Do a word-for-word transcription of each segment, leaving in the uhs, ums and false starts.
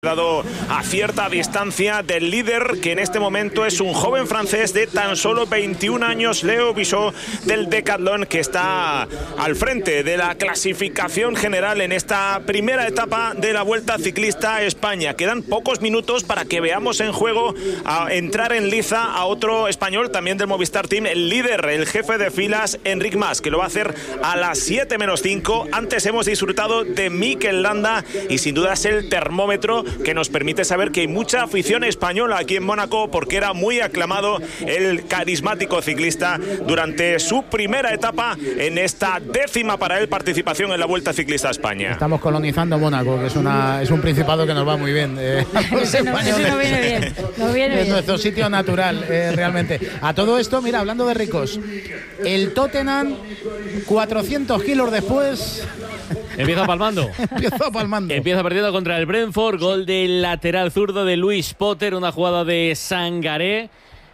Dado a cierta distancia del líder, que en este momento es un joven francés de tan solo veintiún años, Leo Bishot, del Decathlon, que está al frente de la clasificación general en esta primera etapa de la Vuelta Ciclista a España. Quedan pocos minutos para que veamos en juego a entrar en liza a otro español también del Movistar Team, el líder, el jefe de filas, Enric Mas, que lo va a hacer a las siete menos cinco. Antes hemos disfrutado de Mikel Landa y sin duda es el termómetro que nos permite saber que hay mucha afición española aquí en Mónaco, porque era muy aclamado el carismático ciclista durante su primera etapa en esta décima para él participación en la Vuelta Ciclista a España. Estamos colonizando Mónaco, que es una es un principado que nos va muy bien. Eh, eso, no, eso no viene bien. No viene es bien. nuestro sitio natural, eh, realmente. A todo esto, mira, hablando de ricos, el Tottenham, cuatrocientos kilos después... Empieza palmando. Empieza palmando. Empieza perdiendo contra el Brentford. Gol del lateral zurdo de Luis Potter. Una jugada de Sangaré.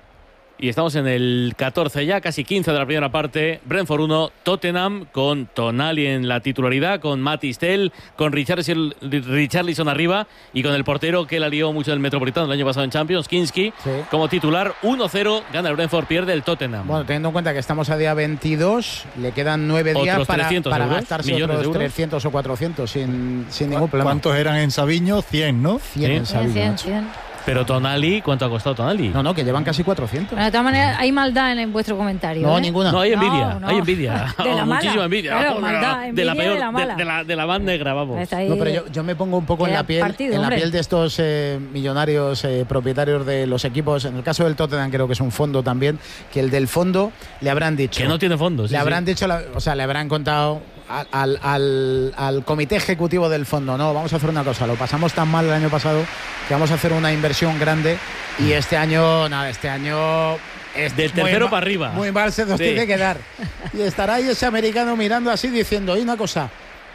Y estamos en el catorce ya, casi quince de la primera parte. Brentford uno, Tottenham, con Tonali en la titularidad, con Matis Tel, con Richarlison, Richarlison arriba y con el portero que la lió mucho en el Metropolitano el año pasado en Champions, Kinski, sí. Como titular. Uno cero, gana el Brentford, pierde el Tottenham. Bueno, teniendo en cuenta que estamos a día veintidós, le quedan nueve días para, para gastarse otros trescientos o cuatrocientos sin, sin ningún problema. ¿Cuántos eran en Sabiño? cien, ¿no? cien en Sabiño. cien, cien. Pero Tonali, ¿cuánto ha costado Tonali? No, no, que llevan casi cuatrocientos. Bueno, de todas maneras, hay maldad en, en vuestro comentario. No, ¿eh? ninguna. No, hay envidia. No, no. Hay envidia. De la Muchísima mala. envidia. Claro, oh, maldad, de la peor, de la mala. de, de la, de la banda negra, vamos. Ahí, no, pero yo, yo me pongo un poco en la piel, partido, en la hombre. piel de estos eh, millonarios eh, propietarios de los equipos. En el caso del Tottenham creo que es un fondo también, que el del fondo le habrán dicho. Que no tiene fondos. Le sí, habrán sí. dicho, la, o sea, le habrán contado al, al, al, al comité ejecutivo del fondo. No, vamos a hacer una cosa. Lo pasamos tan mal el año pasado que vamos a hacer una inversión grande y este año, nada, este año... Es Del tercero para arriba. Muy mal se nos sí. tiene que dar. Y estará ahí ese americano mirando así diciendo, oye, una cosa,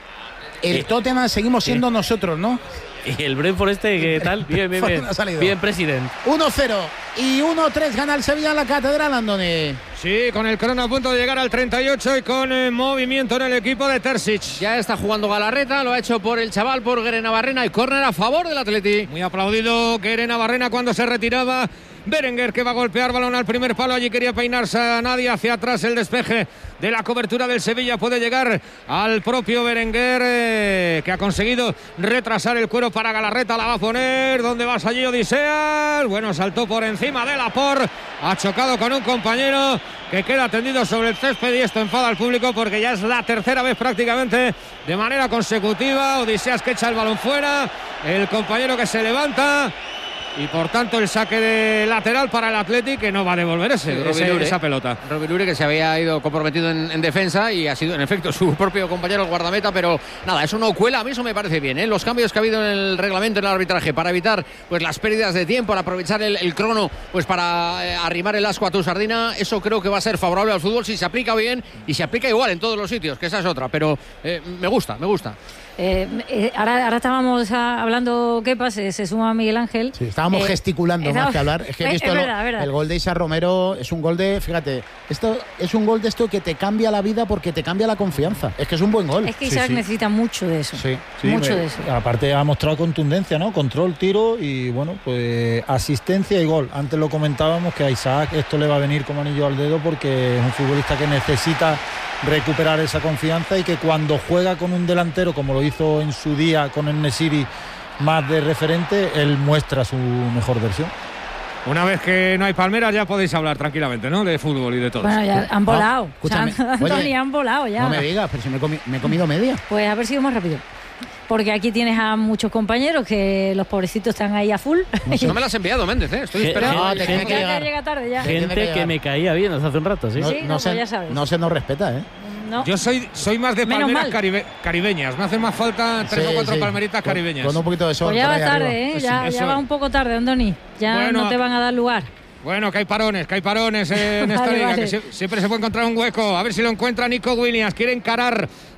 el eh, Tottenham seguimos siendo eh. nosotros, ¿no? Y el Brentford este, ¿qué tal? Bien, bien, bien. Bien, presidente. uno cero y uno tres gana el Sevilla en la Catedral, Andoni. Sí, con el crono a punto de llegar al treinta y ocho y con eh, movimiento en el equipo de Terzic. Ya está jugando Galarreta, lo ha hecho por el chaval, por Guere Navarrena, y córner a favor del Atleti. Muy aplaudido Guere Navarrena cuando se retiraba. Berenguer, que va a golpear balón al primer palo, allí quería peinarse a nadie, hacia atrás el despeje de la cobertura del Sevilla, puede llegar al propio Berenguer, eh, que ha conseguido retrasar el cuero para Galarreta, la va a poner, ¿dónde vas allí, Odiseas? Bueno, saltó por encima de Laporte, ha chocado con un compañero que queda tendido sobre el césped y esto enfada al público porque ya es la tercera vez prácticamente de manera consecutiva. Odiseas que echa el balón fuera, el compañero que se levanta y por tanto el saque de lateral para el Athletic, que no va a devolver ese, ese, esa pelota. Robilure, que se había ido comprometido en, en defensa y ha sido en efecto su propio compañero el guardameta, pero nada, eso no cuela. A mí eso me parece bien, ¿eh? Los cambios que ha habido en el reglamento, en el arbitraje, para evitar pues las pérdidas de tiempo, para aprovechar el, el crono pues para eh, arrimar el asco a tu sardina, eso creo que va a ser favorable al fútbol si se aplica bien y se aplica igual en todos los sitios, que esa es otra, pero eh, me gusta, me gusta. Eh, eh, ahora, ahora estábamos a, hablando, ¿qué pasa? Se suma Miguel Ángel. Sí, estábamos eh, eh, gesticulando más estamos, que hablar. Es que he visto es lo, verdad, verdad. el gol de Isa Romero, es un gol de, fíjate, esto es un gol de esto que te cambia la vida porque te cambia la confianza. Es que es un buen gol. Es que Isaac sí, sí. necesita mucho de eso. Sí, sí mucho me, de eso. Aparte ha mostrado contundencia, ¿no? Control, tiro y bueno, pues asistencia y gol. Antes lo comentábamos que a Isaac esto le va a venir como anillo al dedo porque es un futbolista que necesita recuperar esa confianza y que cuando juega con un delantero como lo hizo en su día con el Nesiri más de referente, él muestra su mejor versión. Una vez que no hay palmeras ya podéis hablar tranquilamente, ¿no? De fútbol y de todo. Bueno, ya han volado. No, escúchame. O sea, Antonio, Oye, han volado ya. No me digas, pero si me he, comi me he comido media. Pues a ver si vamos rápido. Porque aquí tienes a muchos compañeros que los pobrecitos están ahí a full. No, no me las has enviado, Méndez, ¿eh? Estoy esperando. No, te tiene que llegar. Llega tarde ya. Gente que, que me caía bien hace un rato, ¿sí? No, sí, no, no, se, ya sabes. no se nos respeta, ¿eh? No. Yo soy, soy más de Menos palmeras mal. caribe, caribeñas. Me hacen más falta tres Sí, o cuatro sí. palmeritas Con- caribeñas. Con un poquito de sol. Pues ya por va ahí tarde, arriba. ¿eh? Ya, Eso ya va es. un poco tarde, Andoni. Ya Bueno, no te van a dar lugar. Bueno, que hay parones, que hay parones en esta Vale, liga, vale. que sie- siempre se puede encontrar un hueco. A ver si lo encuentra Nico Williams. Quiere encarar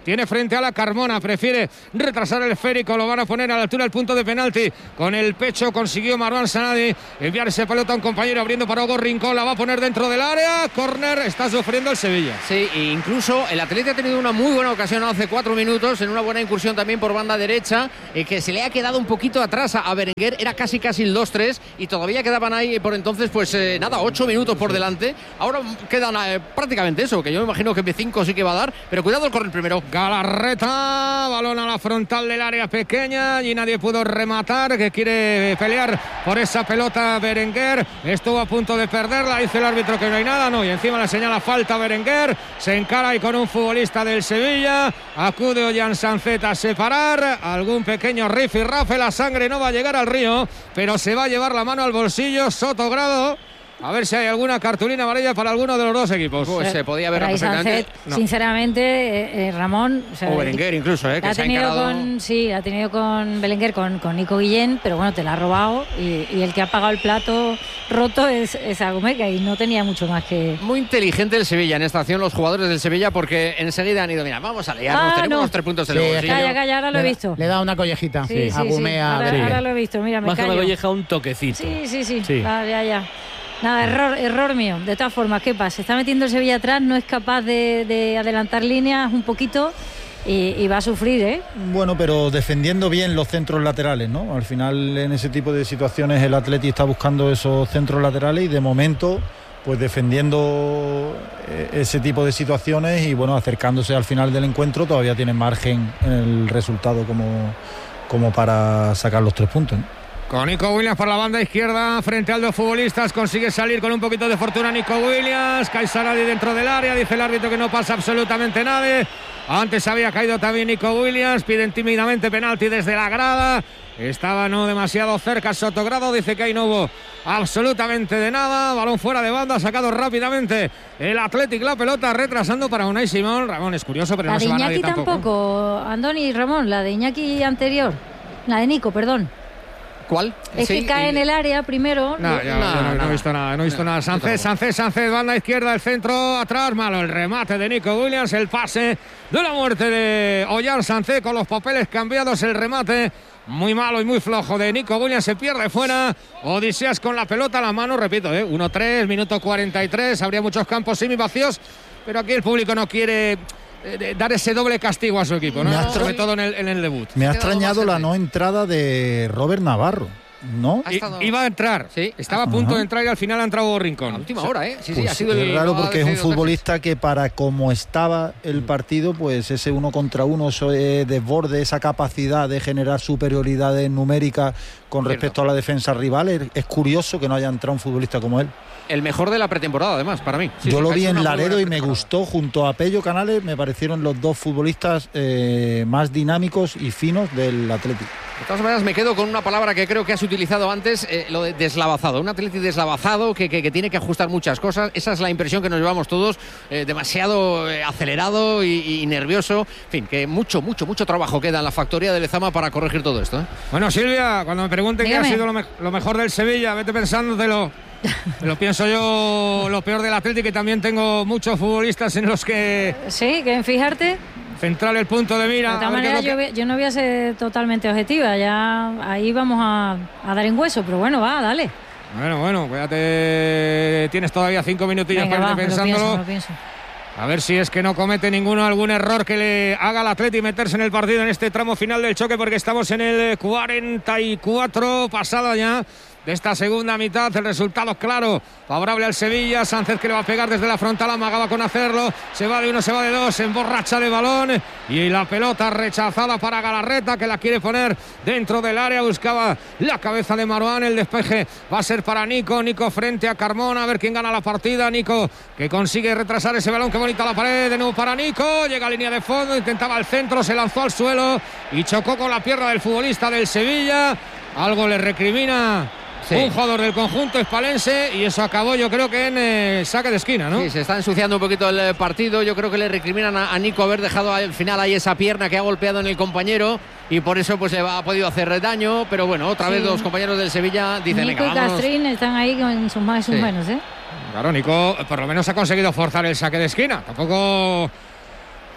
tiene frente a la Carmona, prefiere retrasar el esférico, lo van a poner a la altura del punto de penalti, con el pecho consiguió Marwan Sanadi enviar esa pelota a un compañero abriendo para Hugo Rincón, la va a poner dentro del área, córner, está sufriendo el Sevilla. Sí, e incluso el Atleti ha tenido una muy buena ocasión hace cuatro minutos, en una buena incursión también por banda derecha, eh, que se le ha quedado un poquito atrás a, a Berenguer, era casi casi el dos tres y todavía quedaban ahí por entonces pues eh, nada, ocho minutos por delante, ahora quedan eh, prácticamente eso, que yo me imagino que B cinco sí que va a dar, pero cuidado el corner primero. Galarreta, balón a la frontal del área pequeña y nadie pudo rematar, que quiere pelear por esa pelota Berenguer, estuvo a punto de perderla, dice el árbitro que no hay nada, no, y encima le señala falta Berenguer, se encara ahí con un futbolista del Sevilla, acude Ollán Sancet a separar, algún pequeño rifirrafe, la sangre no va a llegar al río, pero se va a llevar la mano al bolsillo Sotogrado. A ver si hay alguna cartulina amarilla para alguno de los dos equipos. Pues se podía ver perfectamente. No. Sinceramente, eh, eh, Ramón. O, sea, o Berenguer incluso, eh, que ha se ha tenido encarado. con, sí, ha tenido con Berenguer, con, con Nico Guillén, pero bueno, te la ha robado. Y, y el que ha pagado el plato roto es, es Agumeca y no tenía mucho más que. Muy inteligente el Sevilla en esta acción, los jugadores del Sevilla, porque enseguida han ido, mira, vamos a liarnos, ah, tenemos no. los tres puntos del Sí, bolsillo. Calla, calla, ahora lo he visto. Le da una collejita Sí, a sí, Gumea. sí. Ahora, sí. ahora lo he visto, mira, me Más que callo. una colleja, un toquecito. Sí, sí, sí. Sí. Ah, ya, ya. Nada, error, error mío. De todas formas, ¿qué pasa? Se está metiendo el Sevilla atrás, no es capaz de, de adelantar líneas un poquito y, y va a sufrir, ¿eh? Bueno, pero defendiendo bien los centros laterales, ¿no? Al final, en ese tipo de situaciones, el Atleti está buscando esos centros laterales y de momento, pues defendiendo ese tipo de situaciones y, bueno, acercándose al final del encuentro, todavía tienen margen en el resultado como, como para sacar los tres puntos, ¿no? Con Nico Williams por la banda izquierda, frente a dos futbolistas, consigue salir con un poquito de fortuna Nico Williams, cae Sanadi dentro del área, dice el árbitro que no pasa absolutamente nadie, antes había caído también Nico Williams, piden tímidamente penalti desde la grada, estaba no demasiado cerca Sotogrado, dice que ahí no hubo absolutamente de nada, balón fuera de banda, sacado rápidamente el Athletic, la pelota retrasando para Unai Simón. Ramón, es curioso, pero la no de se va Iñaki nadie tampoco. tampoco, Andoni y Ramón, la de Iñaki anterior, la de Nico, perdón. ¿Cuál? Es Sí, que cae y... en el área primero. No, ya, No, yo no, no, no he visto nada, no he visto no, nada. Sánchez, Sánchez, Sánchez, banda izquierda, el centro atrás, malo el remate de Nico Williams, el pase de la muerte de Ollán Sánchez con los papeles cambiados, el remate muy malo y muy flojo de Nico Williams, se pierde fuera. Odiseas con la pelota a la mano, repito, ¿eh? uno tres, minuto cuarenta y tres, habría muchos campos semivacíos, pero aquí el público no quiere eh, dar ese doble castigo a su equipo, ¿no? Me ha Sobre extra- todo en el, en el debut. Me ha Se ha quedado extrañado más la gente. no entrada de Robert Navarro, ¿no? Ha I- estado- Iba a entrar, Sí. estaba a punto Ajá. de entrar y al final ha entrado Rincón. A última hora, ¿eh? Sí, sí, Pues ha sido es el, raro lo ha porque es un decidido futbolista que para como estaba el partido, pues ese uno contra uno, ese desborde, esa capacidad de generar superioridades numéricas con Cierto. respecto a la defensa rival, es, es curioso que no haya entrado un futbolista como él. el mejor de la pretemporada, además, para mí. Sí, Yo sí, lo ha vi sido en una muy Laredo buena y me pretemporada. gustó, junto a Pello Canales, me parecieron los dos futbolistas eh, más dinámicos y finos del Atlético. De todas maneras, me quedo con una palabra que creo que has utilizado antes, eh, lo de deslavazado. Un Atleti deslavazado que, que, que tiene que ajustar muchas cosas. Esa es la impresión que nos llevamos todos, eh, demasiado eh, acelerado y, y nervioso. En fin, que mucho, mucho, mucho trabajo queda en la factoría de Lezama para corregir todo esto, ¿eh? Bueno, Silvia, cuando me pregunten qué ha Dígame. sido lo, me- lo mejor del Sevilla, vete pensándotelo. Lo pienso yo, lo peor del Atlético, que también tengo muchos futbolistas en los que Sí, que fijarte. centrar el punto de mira. De todas a ver qué es maneras, lo yo, que- voy- yo no voy a ser totalmente objetiva. Ya ahí vamos a, a dar en hueso, pero bueno, va, dale. Bueno, bueno, cuídate. Tienes todavía cinco minutillos Venga, para va, irte me lo pienso, pensándolo. me lo pienso. A ver si es que no comete ninguno algún error que le haga al Atleti meterse en el partido en este tramo final del choque, porque estamos en el cuarenta y cuatro, pasada ya de esta segunda mitad. El resultado claro, favorable al Sevilla. Sánchez, que le va a pegar desde la frontal, amagaba con hacerlo, se va de uno, se va de dos, se emborracha de balón y la pelota rechazada para Galarreta, que la quiere poner dentro del área, buscaba la cabeza de Marwan. El despeje va a ser para Nico, Nico frente a Carmona, a ver quién gana la partida. Nico, que consigue retrasar ese balón, que bonita la pared, de nuevo para Nico, llega a línea de fondo, intentaba el centro, se lanzó al suelo y chocó con la pierna del futbolista del Sevilla. Algo le recrimina Sí. un jugador del conjunto hispalense y eso acabó, yo creo que en eh, saque de esquina, ¿no? Sí, se está ensuciando un poquito el eh, partido. Yo creo que le recriminan a, a Nico haber dejado al final ahí esa pierna que ha golpeado en el compañero y por eso pues le ha podido hacer daño. Pero bueno, otra vez Sí. los compañeros del Sevilla dicen, Nico venga, y vámonos. Castrín están ahí con sus más y sus Sí. menos, ¿eh? Claro, Nico por lo menos ha conseguido forzar el saque de esquina. Tampoco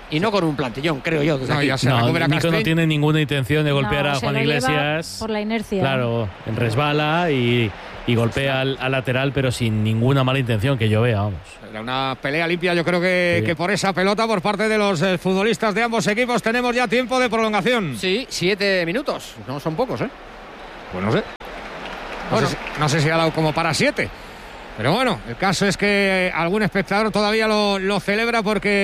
y no con un plantillón, creo yo. Desde No, aquí. ya se No, recupera Nico no Castell. tiene ninguna intención de golpear No, a se Juan lo lleva Iglesias. por la inercia. Claro, resbala y, y golpea al, al lateral, pero sin ninguna mala intención que yo vea, vamos. Era una pelea limpia, yo creo que, Sí. que por esa pelota por parte de los eh, futbolistas de ambos equipos tenemos ya tiempo de prolongación. Sí, siete minutos, no son pocos, ¿eh? Pues no sé. No, Bueno. sé si, no sé si ha dado como para siete. Pero bueno, el caso es que algún espectador todavía lo, lo celebra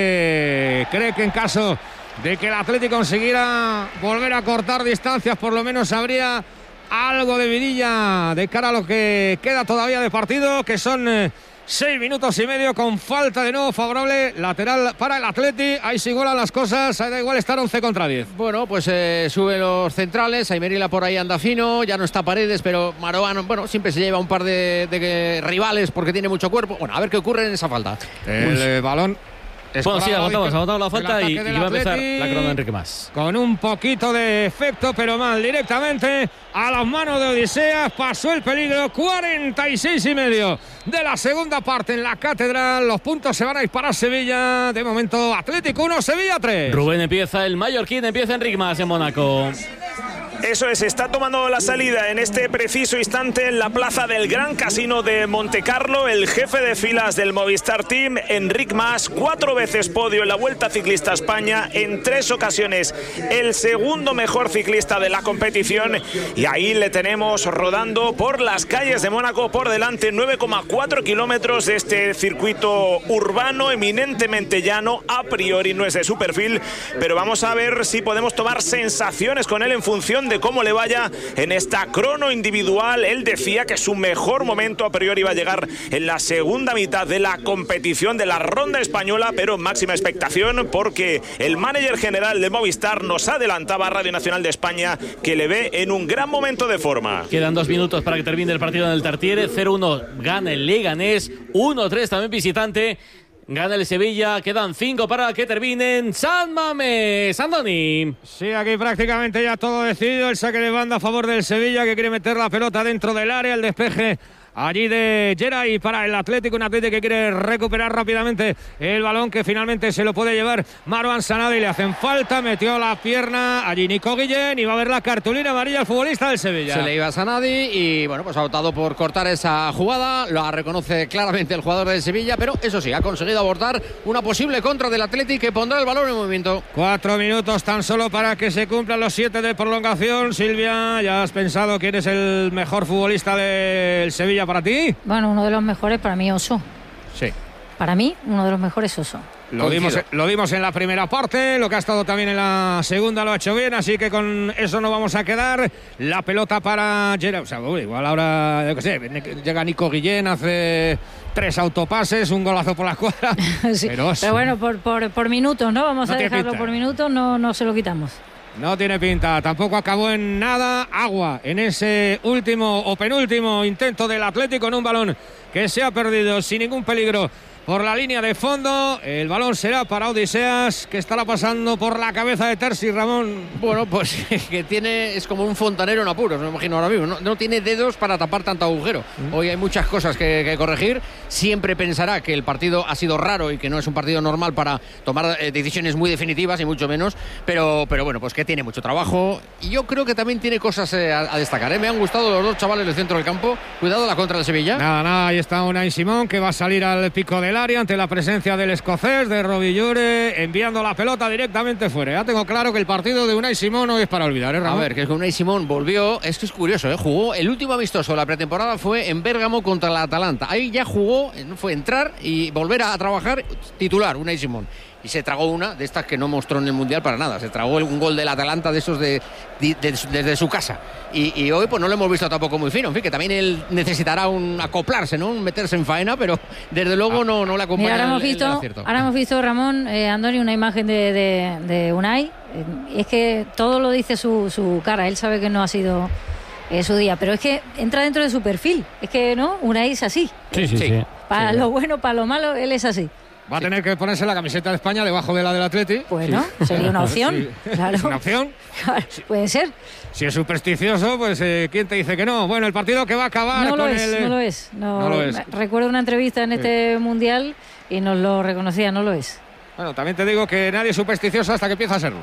porque cree que en caso de que el Atlético consiguiera volver a cortar distancias, por lo menos habría algo de vidilla de cara a lo que queda todavía de partido, que son eh, seis minutos y medio con falta de nuevo favorable lateral para el Atleti. Ahí se igualan las cosas, da igual estar once contra diez. Bueno, pues eh, suben los centrales, Aymerila por ahí anda fino, ya no está Paredes, pero Maroán, bueno, siempre se lleva un par de, de rivales porque tiene mucho cuerpo. Bueno, a ver qué ocurre en esa falta. El eh, balón. Bueno, sí, escorado, aguantamos, dice, aguantamos la el falta y, ataque y del va a empezar Atleti. la crono de Enrique Mas. Con un poquito de efecto, pero mal directamente a las manos de Odiseas. Pasó el peligro. cuarenta y seis y medio de la segunda parte en la Catedral. Los puntos se van a disparar Sevilla. De momento, Atlético uno, Sevilla tres. Rubén empieza, el mallorquín empieza Enrique Mas en Mónaco. Eso es, está tomando la salida en este preciso instante en la plaza del Gran Casino de Montecarlo el jefe de filas del Movistar Team, Enric Mas, cuatro veces podio en la Vuelta Ciclista a España, en tres ocasiones el segundo mejor ciclista de la competición, y ahí le tenemos rodando por las calles de Mónaco, por delante nueve coma cuatro kilómetros de este circuito urbano eminentemente llano. A priori no es de su perfil, pero vamos a ver si podemos tomar sensaciones con él en función de cómo le vaya en esta crono individual. Él decía que su mejor momento a priori iba a llegar en la segunda mitad de la competición de la ronda española, pero máxima expectación porque el manager general de Movistar nos adelantaba a Radio Nacional de España que le ve en un gran momento de forma. Quedan dos minutos para que termine el partido en el Tartiere. cero uno gana el Leganés, uno tres también visitante. Gana el Sevilla, quedan cinco para que terminen. San Mamés, Andoni. Sí, aquí prácticamente ya todo decidido. El saque de banda a favor del Sevilla, que quiere meter la pelota dentro del área. El despeje allí de Geray para el Atlético, un Atlético que quiere recuperar rápidamente el balón, que finalmente se lo puede llevar Marouane Sanadi. Le hacen falta, metió la pierna allí Nico Guillén y va a ver la cartulina amarilla al futbolista del Sevilla. Se le iba a Sanadi y bueno, pues ha optado por cortar esa jugada. Lo reconoce claramente el jugador del Sevilla, pero eso sí, ha conseguido abortar una posible contra del Atlético que pondrá el balón en movimiento. Cuatro minutos tan solo para que se cumplan los siete de prolongación. Silvia, ¿ya has pensado quién es el mejor futbolista del Sevilla para ti? Bueno, uno de los mejores para mí, Oso. Sí. Para mí, uno de los mejores, Oso. Lo vimos, lo vimos en la primera parte, lo que ha estado también en la segunda lo ha hecho bien, así que con eso no vamos a quedar. La pelota para Gerard, o sea, igual ahora, yo qué sé, llega Nico Guillén, hace tres autopases, un golazo por la escuadra. Sí, pero, pero bueno, por, por, por minutos, ¿no? Vamos No a tiene dejarlo pinta. por minutos, no, no se lo quitamos. No tiene pinta, tampoco acabó en nada. Agua en ese último o penúltimo intento del Atlético en un balón que se ha perdido sin ningún peligro por la línea de fondo. El balón será para Odiseas, que estará pasando por la cabeza de Terzi, Ramón. Bueno, pues que tiene, es como un fontanero en apuros, me imagino ahora mismo. No, no tiene dedos para tapar tanto agujero. Hoy hay muchas cosas que, que corregir. Siempre pensará que el partido ha sido raro y que no es un partido normal para tomar eh, decisiones muy definitivas y mucho menos. Pero, pero bueno, pues que tiene mucho trabajo. Y yo creo que también tiene cosas eh, a, a destacar. ¿eh? Me han gustado los dos chavales del centro del campo. Cuidado la contra del Sevilla. Nada, nada, ahí está Unai Simón, que va a salir al pico del área ante la presencia del escocés, de Robillure, enviando la pelota directamente fuera. Ya tengo claro que el partido de Unai Simón hoy es para olvidar, ¿eh, Ramón? A ver, que es que Unai Simón volvió, esto es curioso, ¿eh? Jugó el último amistoso de la pretemporada fue en Bérgamo contra la Atalanta. Ahí ya jugó, fue entrar y volver a trabajar titular, Unai Simón. Y se tragó una de estas que no mostró en el Mundial para nada. Se tragó un gol del Atalanta de esos de, de, de, de desde su casa. Y, y hoy pues no lo hemos visto tampoco muy fino. En fin, que también él necesitará un acoplarse, ¿no? Un meterse en faena, pero desde luego ah. no, no le acompaña. Mira, ahora hemos el, visto, el acierto. ahora hemos visto, Ramón, eh, Andoni, una imagen de, de, de Unai. Eh, es que todo lo dice su, su cara. Él sabe que no ha sido eh, su día, pero es que entra dentro de su perfil. Es que, ¿no? Unai es así. Sí, sí, sí. sí. Para sí. lo bueno, para lo malo, él es así. Va a tener que ponerse la camiseta de España debajo de la del Atleti. Bueno, sí. Sería una opción. Sí. Claro. ¿Es una opción? Puede ser. Si es supersticioso, pues eh, ¿quién te dice que no? Bueno, el partido que va a acabar no con lo es, el... No lo es, no, no lo es. Recuerdo una entrevista en este sí. Mundial y nos lo reconocía, no lo es. Bueno, también te digo que nadie es supersticioso hasta que empieza a serlo.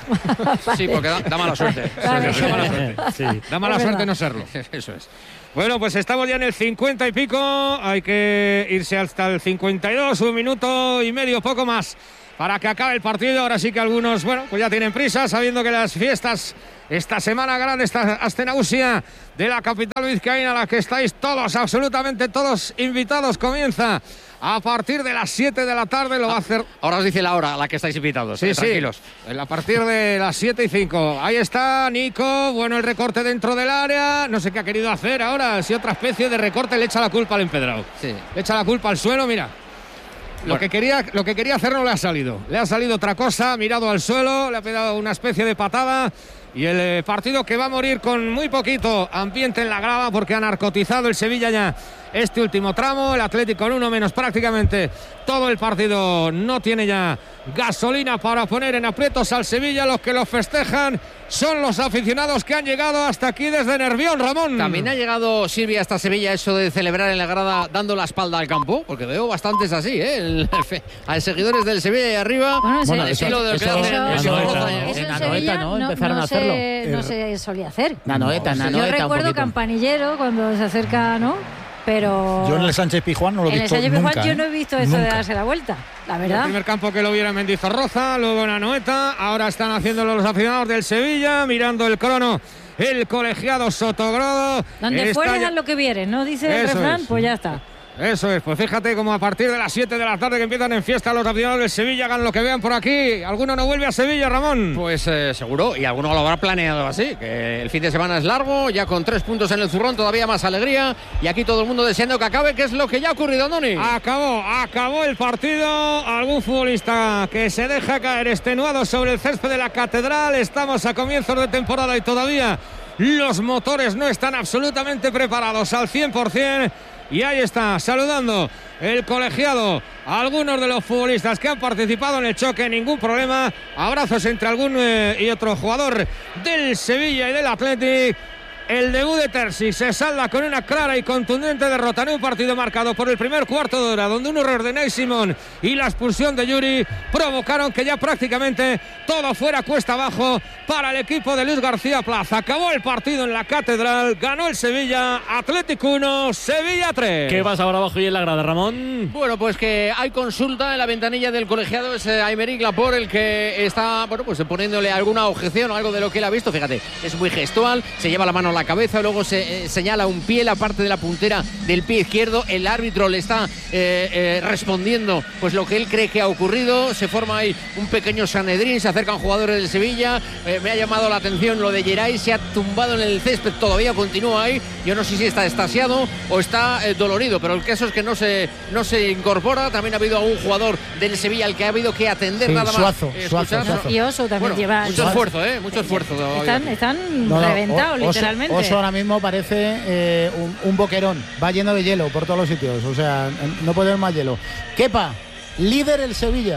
Sí, porque da, da mala suerte. Vale. Sí, da mala suerte. Sí. Da mala Es suerte verdad. no serlo. Eso es. Bueno, pues estamos ya en el cincuenta y pico. Hay que irse hasta el cincuenta y dos, un minuto y medio, poco más, para que acabe el partido. Ahora sí que algunos, bueno, pues ya tienen prisa, sabiendo que las fiestas esta semana grande, esta Astenausia de la capital vizcaína, a la que estáis todos, absolutamente todos invitados, comienza a partir de las siete de la tarde. Lo va a hacer. Ahora os dice la hora a la que estáis invitados. Sí, eh, tranquilos. sí. A partir de las siete y cinco. Ahí está Nico. Bueno, el recorte dentro del área. No sé qué ha querido hacer ahora. Si otra especie de recorte, le echa la culpa al empedrado. Sí. Le echa la culpa al suelo, mira. Lo, Bueno. que quería, lo que quería hacer no le ha salido. Le ha salido otra cosa, ha mirado al suelo, le ha pegado una especie de patada. Y el eh, partido que va a morir con muy poquito ambiente en la grava, porque ha narcotizado el Sevilla ya este último tramo. El Atlético con uno menos prácticamente todo el partido no tiene ya gasolina para poner en aprietos al Sevilla. Los que lo festejan son los aficionados que han llegado hasta aquí desde Nervión, Ramón. También ha llegado Silvia hasta Sevilla eso de celebrar en la grada dando la espalda al campo, porque veo bastantes así, ¿eh? El, a seguidores del Sevilla y arriba. Bueno, Bueno, sí, el estilo eso- de lo que eso- hacen en eso- Zaragoza, eso- ¿eh? Eso En en Anoeta, Sevilla ¿no? no, Empezaron no a hacerlo. se, no se solía hacer. Nanoeta, Yo Nanoeta un recuerdo poquito. Campanillero cuando se acerca, ¿no? Pero Yo en el Sánchez Pizjuán no lo he en el visto Sánchez nunca. Pizjuán yo ¿eh? no he visto eso de Nunca. darse la vuelta, la El verdad. primer campo que lo viera en Mendizorroza, luego en Anoeta. Ahora están haciéndolo los aficionados del Sevilla, mirando el crono. El colegiado Sotogrodo. Donde Está fueres ya- a lo que vieres, ¿no? Dice el Eso refrán, es. pues ya está. Eso es, pues fíjate como a partir de las siete de la tarde que empiezan en fiesta los aficionados del Sevilla, hagan lo que vean por aquí. ¿Alguno no vuelve a Sevilla, Ramón? Pues eh, seguro, y alguno lo habrá planeado así, que el fin de semana es largo, ya con tres puntos en el zurrón, todavía más alegría, y aquí todo el mundo deseando que acabe, que es lo que ya ha ocurrido, Andoni. Acabó, acabó el partido. Algún futbolista que se deja caer extenuado sobre el césped de la Catedral. Estamos a comienzos de temporada y todavía los motores no están absolutamente preparados al cien por ciento. Y ahí está, saludando el colegiado a algunos de los futbolistas que han participado en el choque, ningún problema. Abrazos entre algún eh, y otro jugador del Sevilla y del Athletic. El debut de Terzi se salda con una clara y contundente derrota en un partido marcado por el primer cuarto de hora, donde un error de Ney Simón y la expulsión de Yuri provocaron que ya prácticamente todo fuera cuesta abajo para el equipo de Luis García Plaza. Acabó el partido en la Catedral, ganó el Sevilla, Atlético uno, Sevilla tres. ¿Qué pasa ahora abajo y en la grada, Ramón? Bueno, pues que hay consulta en la ventanilla del colegiado, es eh, Aymeric Laporte el que está, bueno, pues poniéndole alguna objeción o algo de lo que él ha visto. Fíjate, es muy gestual, se lleva la mano a la cabeza, luego se eh, señala un pie, la parte de la puntera del pie izquierdo. El árbitro le está eh, eh, respondiendo pues lo que él cree que ha ocurrido. Se forma ahí un pequeño sanedrín, se acercan jugadores del Sevilla. Eh, me ha llamado la atención lo de Geray, se ha tumbado en el césped, todavía continúa ahí. Yo no sé si está estasiado o está eh, dolorido, pero el caso es que no se, no se incorpora. También ha habido algún jugador del Sevilla al que ha habido que atender Sí, nada más. Suazo, Eh, Suazo, escuchar- Suazo. Y Oso también Bueno, lleva. mucho esfuerzo, ¿eh? Mucho esfuerzo todavía. Están, están No, no, reventados, Oso- literalmente. Oso ahora mismo parece eh, un, un boquerón, va lleno de hielo por todos los sitios, o sea, no puede haber más hielo. Kepa, líder el Sevilla.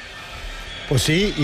Pues sí,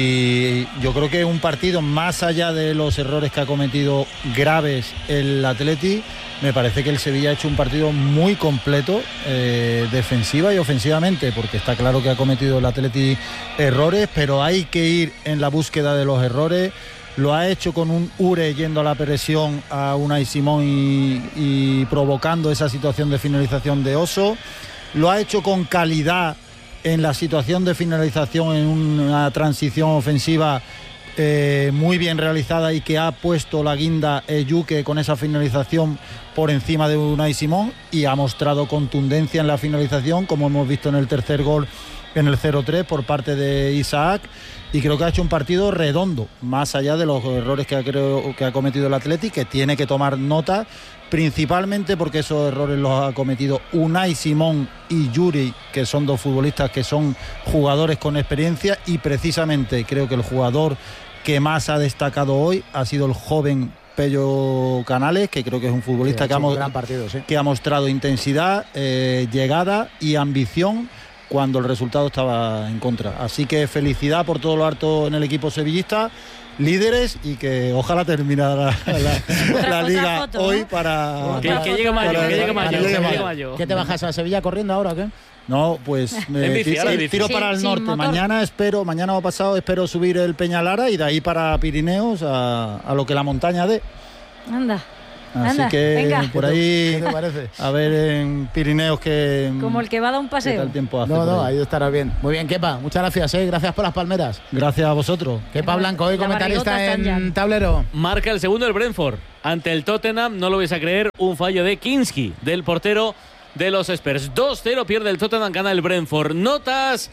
y yo creo que un partido más allá de los errores que ha cometido graves el Atleti, me parece que el Sevilla ha hecho un partido muy completo, eh, defensiva y ofensivamente, porque está claro que ha cometido el Atleti errores, pero hay que ir en la búsqueda de los errores. Lo ha hecho con un Ure yendo a la presión a Unai Simón y, y provocando esa situación de finalización de Oso. Lo ha hecho con calidad en la situación de finalización en una transición ofensiva eh, muy bien realizada y que ha puesto la guinda Ejuke con esa finalización por encima de Unai Simón, y ha mostrado contundencia en la finalización, como hemos visto en el tercer gol en el cero tres por parte de Isaac. Y creo que ha hecho un partido redondo, más allá de los errores que ha, creo, que ha cometido el Atleti, que tiene que tomar nota, principalmente porque esos errores los ha cometido Unai Simón y Yuri, que son dos futbolistas que son jugadores con experiencia, y precisamente creo que el jugador que más ha destacado hoy ha sido el joven Pello Canales, que creo que es un futbolista Sí, que, ha, un mo- gran partido, sí. que ha mostrado intensidad, eh, llegada y ambición cuando el resultado estaba en contra. Así que felicidad por todo lo harto en el equipo sevillista, líderes, y que ojalá terminara la, la, la liga foto, hoy ¿no? para... Que, que llegue mayo, que llegue mayo, que llegue mayo. ¿Qué te bajas a Sevilla corriendo ahora o qué? No, pues me En bici, ti- ahora en bici. tiro Sí, para el sin norte. motor. Mañana espero, mañana o pasado espero subir el Peñalara y de ahí para Pirineos a, a lo que la montaña dé. Anda. Así Anda, que venga. por ahí, ¿Qué te parece? a ver en Pirineos que Como el que va a dar un qué tal paseo. tiempo hace. No, por no, ahí. ahí estará bien. Muy bien, Kepa, muchas gracias, ¿eh? Gracias por las palmeras. Gracias a vosotros. Kepa Blanco, hoy La comentarista barrigota está en ya. tablero. Marca el segundo el Brentford ante el Tottenham, no lo vais a creer, un fallo de Kinski, del portero de los Spurs. dos cero pierde el Tottenham, gana el Brentford. Notas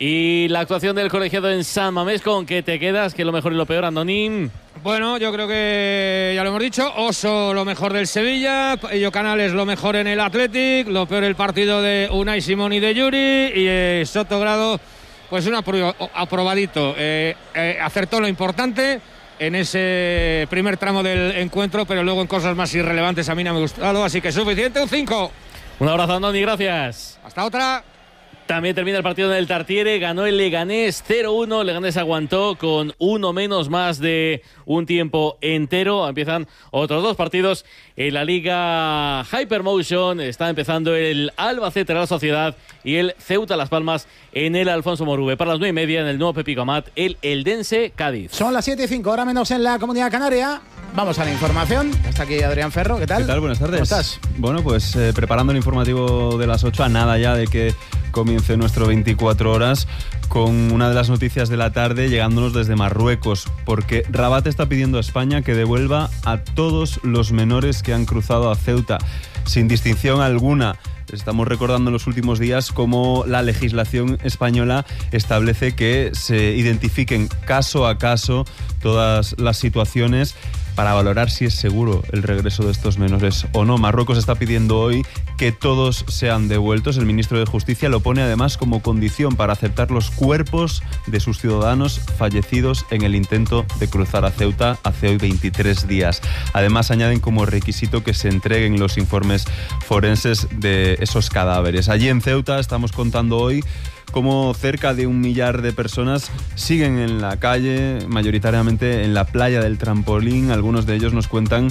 y la actuación del colegiado en San Mamés, ¿con qué te quedas? ¿Qué es lo mejor y lo peor, Andonín? Bueno, yo creo que ya lo hemos dicho. Oso lo mejor del Sevilla, Pello Canales lo mejor en el Athletic, lo peor el partido de Unai Simón y de Yuri, y eh, Soto Grado, pues un apro- aprobadito. Eh, eh, acertó lo importante en ese primer tramo del encuentro, pero luego en cosas más irrelevantes a mí no me ha gustado, así que suficiente, un cinco. Un abrazo, Andoni, gracias. Hasta otra. También termina el partido en el Tartiere, ganó el Leganés cero uno, Leganés aguantó con uno menos más de un tiempo entero. Empiezan otros dos partidos en la Liga Hypermotion, está empezando el Albacete Real Sociedad y el Ceuta Las Palmas en el Alfonso Morube. Para las nueve y media en el nuevo Pepico Amat, el Eldense Cádiz. Son las siete y cinco, hora menos en la Comunidad Canaria. Vamos a la información. Está aquí Adrián Ferro, ¿qué tal? ¿Qué tal? Buenas tardes. ¿Cómo estás? Bueno, pues eh, preparando el informativo de las ocho, a nada ya de que comience nuestro veinticuatro horas, con una de las noticias de la tarde llegándonos desde Marruecos, porque Rabat está pidiendo a España que devuelva a todos los menores que han cruzado a Ceuta, sin distinción alguna. Estamos recordando en los últimos días cómo la legislación española establece que se identifiquen caso a caso todas las situaciones para valorar si es seguro el regreso de estos menores o no. Marruecos está pidiendo hoy que todos sean devueltos. El ministro de Justicia lo pone además como condición para aceptar los cuerpos de sus ciudadanos fallecidos en el intento de cruzar a Ceuta hace hoy veintitrés días. Además añaden como requisito que se entreguen los informes forenses de esos cadáveres. Allí en Ceuta estamos contando hoy cómo cerca de un millar de personas siguen en la calle, mayoritariamente en la playa del Trampolín. Algunos de ellos nos cuentan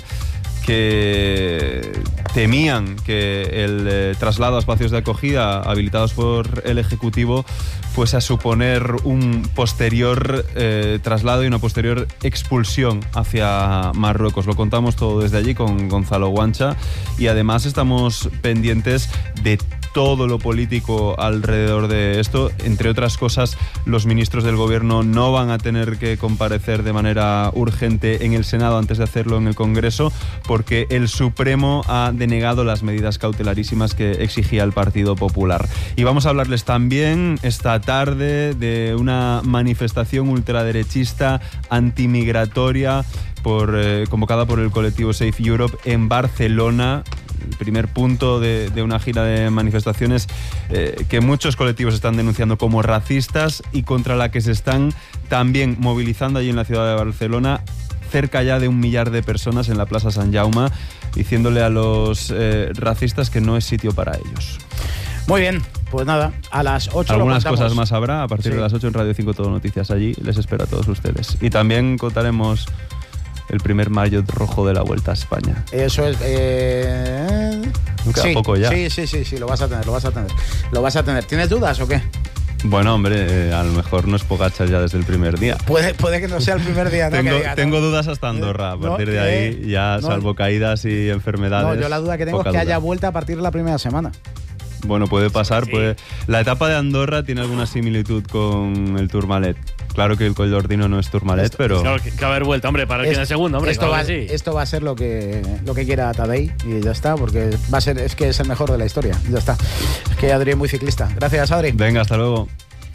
que temían que el eh, traslado a espacios de acogida habilitados por el Ejecutivo fuese a suponer un posterior eh, traslado y una posterior expulsión hacia Marruecos. Lo contamos todo desde allí con Gonzalo Guancha, y además estamos pendientes de todo lo político alrededor de esto. Entre otras cosas, los ministros del gobierno no van a tener que comparecer de manera urgente en el Senado antes de hacerlo en el Congreso, porque el Supremo ha denegado las medidas cautelarísimas que exigía el Partido Popular. Y vamos a hablarles también esta tarde de una manifestación ultraderechista antimigratoria por, eh, convocada por el colectivo Safe Europe en Barcelona. El primer punto de, de una gira de manifestaciones eh, que muchos colectivos están denunciando como racistas, y contra la que se están también movilizando allí en la ciudad de Barcelona cerca ya de un millar de personas en la Plaza San Jaume, diciéndole a los eh, racistas que no es sitio para ellos. Muy bien, pues nada, a las ocho Algunas lo contamos. cosas más habrá a partir Sí. de las ocho en Radio cinco Todo Noticias. Allí les espero a todos ustedes. Y también contaremos el primer maillot rojo de la Vuelta a España. Eso es. Eh... No queda sí, poco ya. Sí, sí, sí, sí, lo vas a tener, lo vas a tener. Lo vas a tener. ¿Tienes dudas o qué? Bueno, hombre, eh, a lo mejor no es Pogačar ya desde el primer día. Puede, puede que no sea el primer día. ¿no? Tengo, Que diga, tengo no. dudas hasta Andorra. A No, partir de eh, ahí, ya no. salvo caídas y enfermedades. No, yo la duda que tengo es poca que duda. haya vuelta a partir de la primera semana. Bueno, puede pasar. Sí. Puede... La etapa de Andorra tiene alguna similitud con el Tourmalet. Claro que el Coll d'Ordino no es Tourmalet, Esto- pero... Claro, que, que va a haber vuelta, hombre, para el que Es- en el segundo, hombre, esto, claro va, que sí. esto va a ser lo que, lo que quiera Tadej y ya está, porque va a ser, es que es el mejor de la historia. Ya está. Es que Adri es muy ciclista. Gracias, Adri. Venga, hasta luego.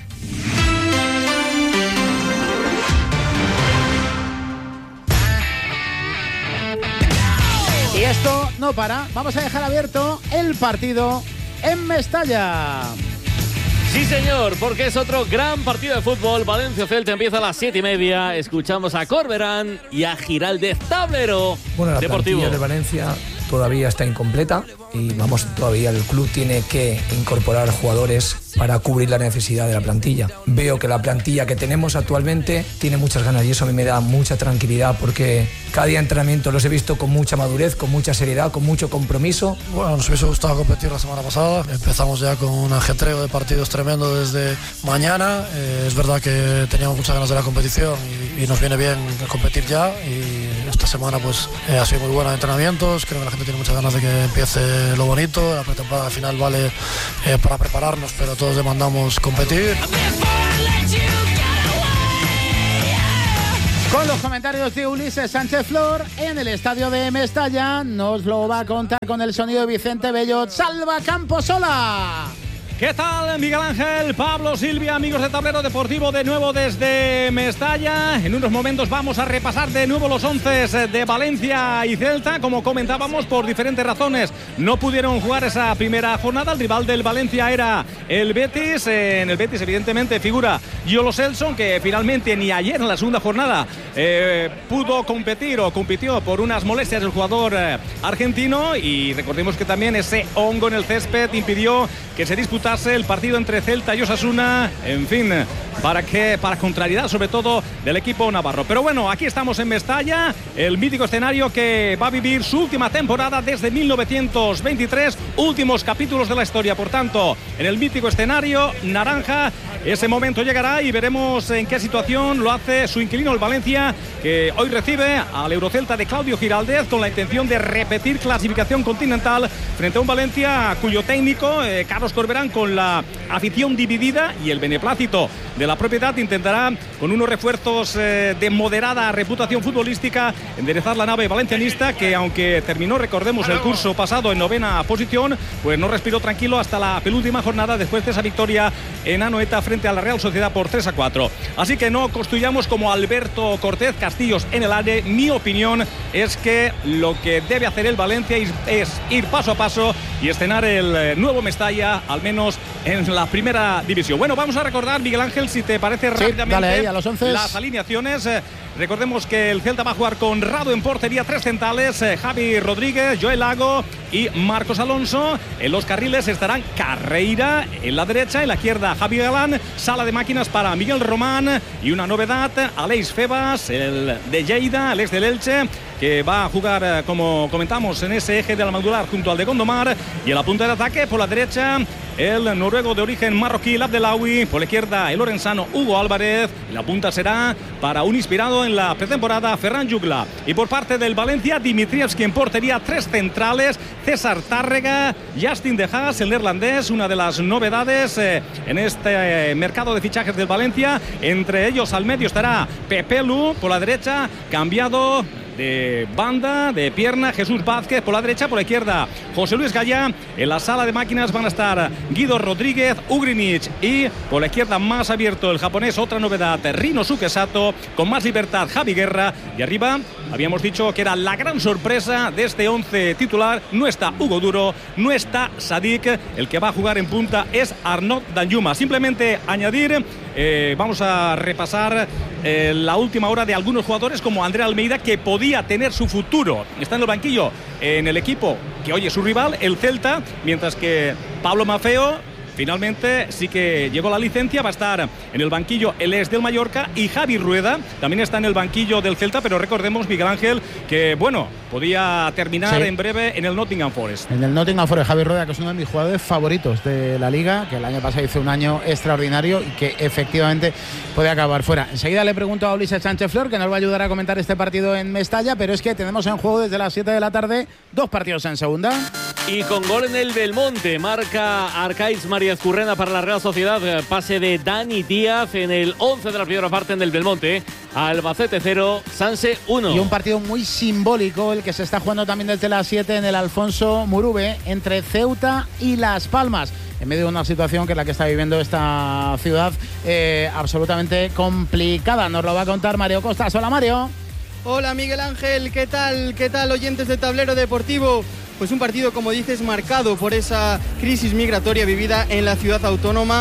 Y esto no para. Vamos a dejar abierto el partido en Mestalla. Sí, señor, porque es otro gran partido de fútbol. Valencia-Celta empieza a las siete y media. Escuchamos a Corberán y a Giraldez, tablero bueno, la deportivo. plantilla de Valencia todavía está incompleta y vamos, todavía el club tiene que incorporar jugadores para cubrir la necesidad de la plantilla. Veo que la plantilla que tenemos actualmente tiene muchas ganas y eso a mí me da mucha tranquilidad porque cada día de entrenamiento los he visto con mucha madurez, con mucha seriedad, con mucho compromiso. Bueno, nos hubiese gustado competir la semana pasada. Empezamos ya con un ajetreo de partidos tremendo desde mañana. Eh, es verdad que teníamos muchas ganas de la competición y, y nos viene bien competir ya y esta semana pues eh, ha sido muy buena de entrenamientos. Creo que la gente tiene muchas ganas de que empiece lo bonito. La pretemporada final vale eh, para prepararnos, pero todos demandamos competir. Con los comentarios de Ulises Sánchez Flor en el estadio de Mestalla, nos lo va a contar con el sonido de Vicente Bellot. ¡Salva Camposola! ¿Qué tal, Miguel Ángel, Pablo, Silvia, amigos de Tablero Deportivo, de nuevo desde Mestalla? En unos momentos vamos a repasar de nuevo los once de Valencia y Celta. Como comentábamos, por diferentes razones no pudieron jugar esa primera jornada. El rival del Valencia era el Betis. En el Betis, evidentemente, figura Yolo Selson, que finalmente ni ayer en la segunda jornada eh, pudo competir o compitió por unas molestias del jugador eh, argentino. Y recordemos que también ese hongo en el césped impidió que se disputara el partido entre Celta y Osasuna, en fin, para que para contrariedad sobre todo del equipo navarro. Pero bueno, aquí estamos en Mestalla, el mítico escenario que va a vivir su última temporada desde mil novecientos veintitrés, últimos capítulos de la historia. Por tanto, en el mítico escenario naranja, ese momento llegará y veremos en qué situación lo hace su inquilino el Valencia, que hoy recibe al Eurocelta de Claudio Giraldez con la intención de repetir clasificación continental frente a un Valencia cuyo técnico, eh, Carlos Corberán, con la afición dividida y el beneplácito de la propiedad, intentará con unos refuerzos eh, de moderada reputación futbolística enderezar la nave valencianista, que aunque terminó, recordemos, el curso pasado en novena posición, pues no respiró tranquilo hasta la penúltima jornada después de esa victoria en Anoeta frente a la Real Sociedad por tres a cuatro. Así que no construyamos como Alberto Cortés, castillos en el aire. Mi opinión es que lo que debe hacer el Valencia es, es ir paso a paso y escenar el eh, nuevo Mestalla, al menos en la primera división. Bueno, vamos a recordar, Miguel Ángel, si te parece, sí, rápidamente dale ahí, a los once. Las alineaciones. Eh, recordemos que el Celta va a jugar con Rado en portería, tres centrales, eh, Javi Rodríguez, Joel Lago y Marcos Alonso. En los carriles estarán Carreira en la derecha, en la izquierda Javi Galán, sala de máquinas para Miguel Román y una novedad, Aleix Febas, el de Lleida, el ex del Elche, que va a jugar, como comentamos, en ese eje de la medular junto al de Gondomar. Y en la punta de ataque, por la derecha, el noruego de origen marroquí, el Abdelawi. Por la izquierda, el lorenzano Hugo Álvarez. Y la punta será para un inspirado en la pretemporada, Ferran Jugla. Y por parte del Valencia, Dimitrievski en portería, tres centrales, César Tárrega, Justin De Haas, el neerlandés, una de las novedades eh, en este eh, mercado de fichajes del Valencia. Entre ellos, al medio estará Pepe Lu, por la derecha, cambiado de banda, de pierna, Jesús Vázquez por la derecha, por la izquierda José Luis Gallá. En la sala de máquinas van a estar Guido Rodríguez, Ugrinic, y por la izquierda, más abierto, el japonés, otra novedad, Rino Sukesato, con más libertad, Javi Guerra. Y arriba habíamos dicho que era la gran sorpresa de este once titular. No está Hugo Duro, no está Sadik, el que va a jugar en punta es Arnaud Danjuma. Simplemente añadir, eh, vamos a repasar eh, la última hora de algunos jugadores como André Almeida, que podía tener su futuro, está en el banquillo en el equipo que hoy es su rival, el Celta, mientras que Pablo Maffeo finalmente sí que llegó la licencia, va a estar en el banquillo el ex del Mallorca, y Javi Rueda también está en el banquillo del Celta, pero recordemos, Miguel Ángel, que bueno, podía terminar sí. en breve en el Nottingham Forest. En el Nottingham Forest, Javi Rueda, que es uno de mis jugadores favoritos de la Liga, que el año pasado hizo un año extraordinario y que efectivamente puede acabar fuera. Enseguida le pregunto a Ulises Sánchez Flor, que nos va a ayudar a comentar este partido en Mestalla, pero es que tenemos en juego desde las siete de la tarde dos partidos en segunda. Y con gol en el Belmonte, marca Arcaiz María Currena para la Real Sociedad, pase de Dani Díaz en el once de la primera parte en el Belmonte. Albacete cero, Sanse uno. Y un partido muy simbólico, el que se está jugando también desde las siete en el Alfonso Murube, entre Ceuta y Las Palmas, en medio de una situación que es la que está viviendo esta ciudad eh, absolutamente complicada. Nos lo va a contar Mario Costas. Hola, Mario. Hola, Miguel Ángel, ¿qué tal? ¿Qué tal, oyentes de Tablero Deportivo? Pues un partido, como dices, marcado por esa crisis migratoria vivida en la ciudad autónoma.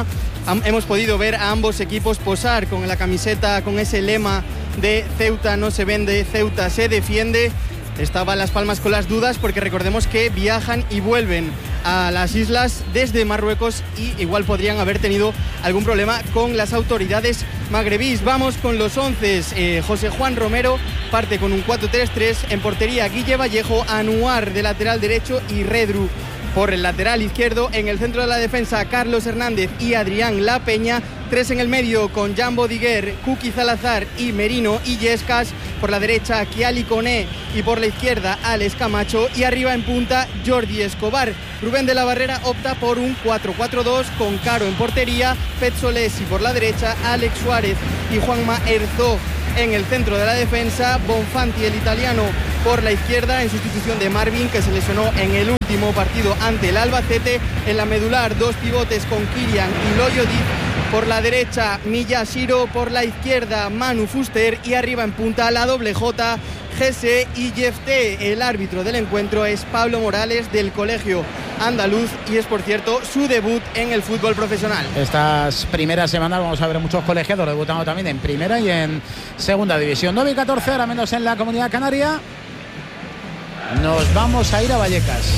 hemos podido ver a ambos equipos posar con la camiseta, con ese lema de Ceuta no se vende, Ceuta se defiende. Estaba Las Palmas con las dudas porque recordemos que viajan y vuelven a las islas desde Marruecos y igual podrían haber tenido algún problema con las autoridades magrebíes. Vamos con los once. Eh, José Juan Romero parte con un cuatro tres tres. En portería Guille Vallejo, Anuar de lateral derecho y Redru por el lateral izquierdo. En el centro de la defensa Carlos Hernández y Adrián La Peña. Tres en el medio con Jambo Diguer, Kuki Salazar y Merino Illescas. Por la derecha Kiali Coné y por la izquierda Alex Camacho. Y arriba en punta Jordi Escobar. Rubén de la Barrera opta por un cuatro cuatro dos con Caro en portería, Pezzolesi por la derecha, Alex Suárez y Juanma Herzog en el centro de la defensa. Bonfanti, el italiano, por la izquierda en sustitución de Marvin, que se lesionó en el último partido ante el Albacete. En la medular dos pivotes con Kirian y Loyodic. Por la derecha Miyashiro, por la izquierda Manu Fuster y arriba en punta la doble J, Gese y Jefté. El árbitro del encuentro es Pablo Morales del Colegio Andaluz y es, por cierto, su debut en el fútbol profesional. Estas primeras semanas vamos a ver muchos colegiados debutando también en primera y en segunda división. nueve y catorce, ahora menos en la Comunidad Canaria. Nos vamos a ir a Vallecas.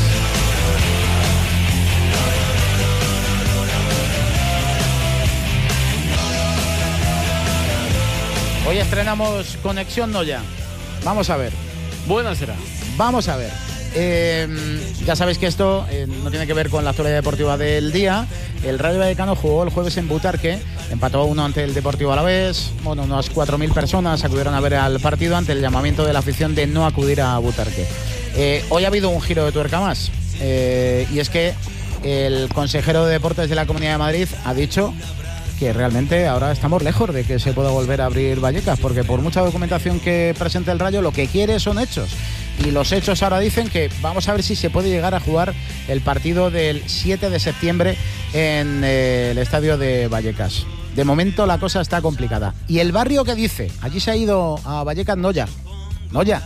Hoy estrenamos Conexión Noya. Vamos a ver. Buena será. Vamos a ver. Eh, ya sabéis que esto eh, no tiene que ver con la actualidad deportiva del día. El Rayo Vallecano jugó el jueves en Butarque, empató uno ante el Deportivo Alavés. Bueno, unas cuatro mil personas acudieron a ver al partido ante el llamamiento de la afición de no acudir a Butarque. Eh, hoy ha habido un giro de tuerca más, eh, y es que el consejero de Deportes de la Comunidad de Madrid ha dicho que realmente ahora estamos lejos de que se pueda volver a abrir Vallecas, porque por mucha documentación que presente el Rayo, lo que quiere son hechos. Y los hechos ahora dicen que vamos a ver si se puede llegar a jugar el partido del siete de septiembre en eh, el estadio de Vallecas. De momento la cosa está complicada. ¿Y el barrio qué dice? Allí se ha ido a Vallecas Noya. Noya.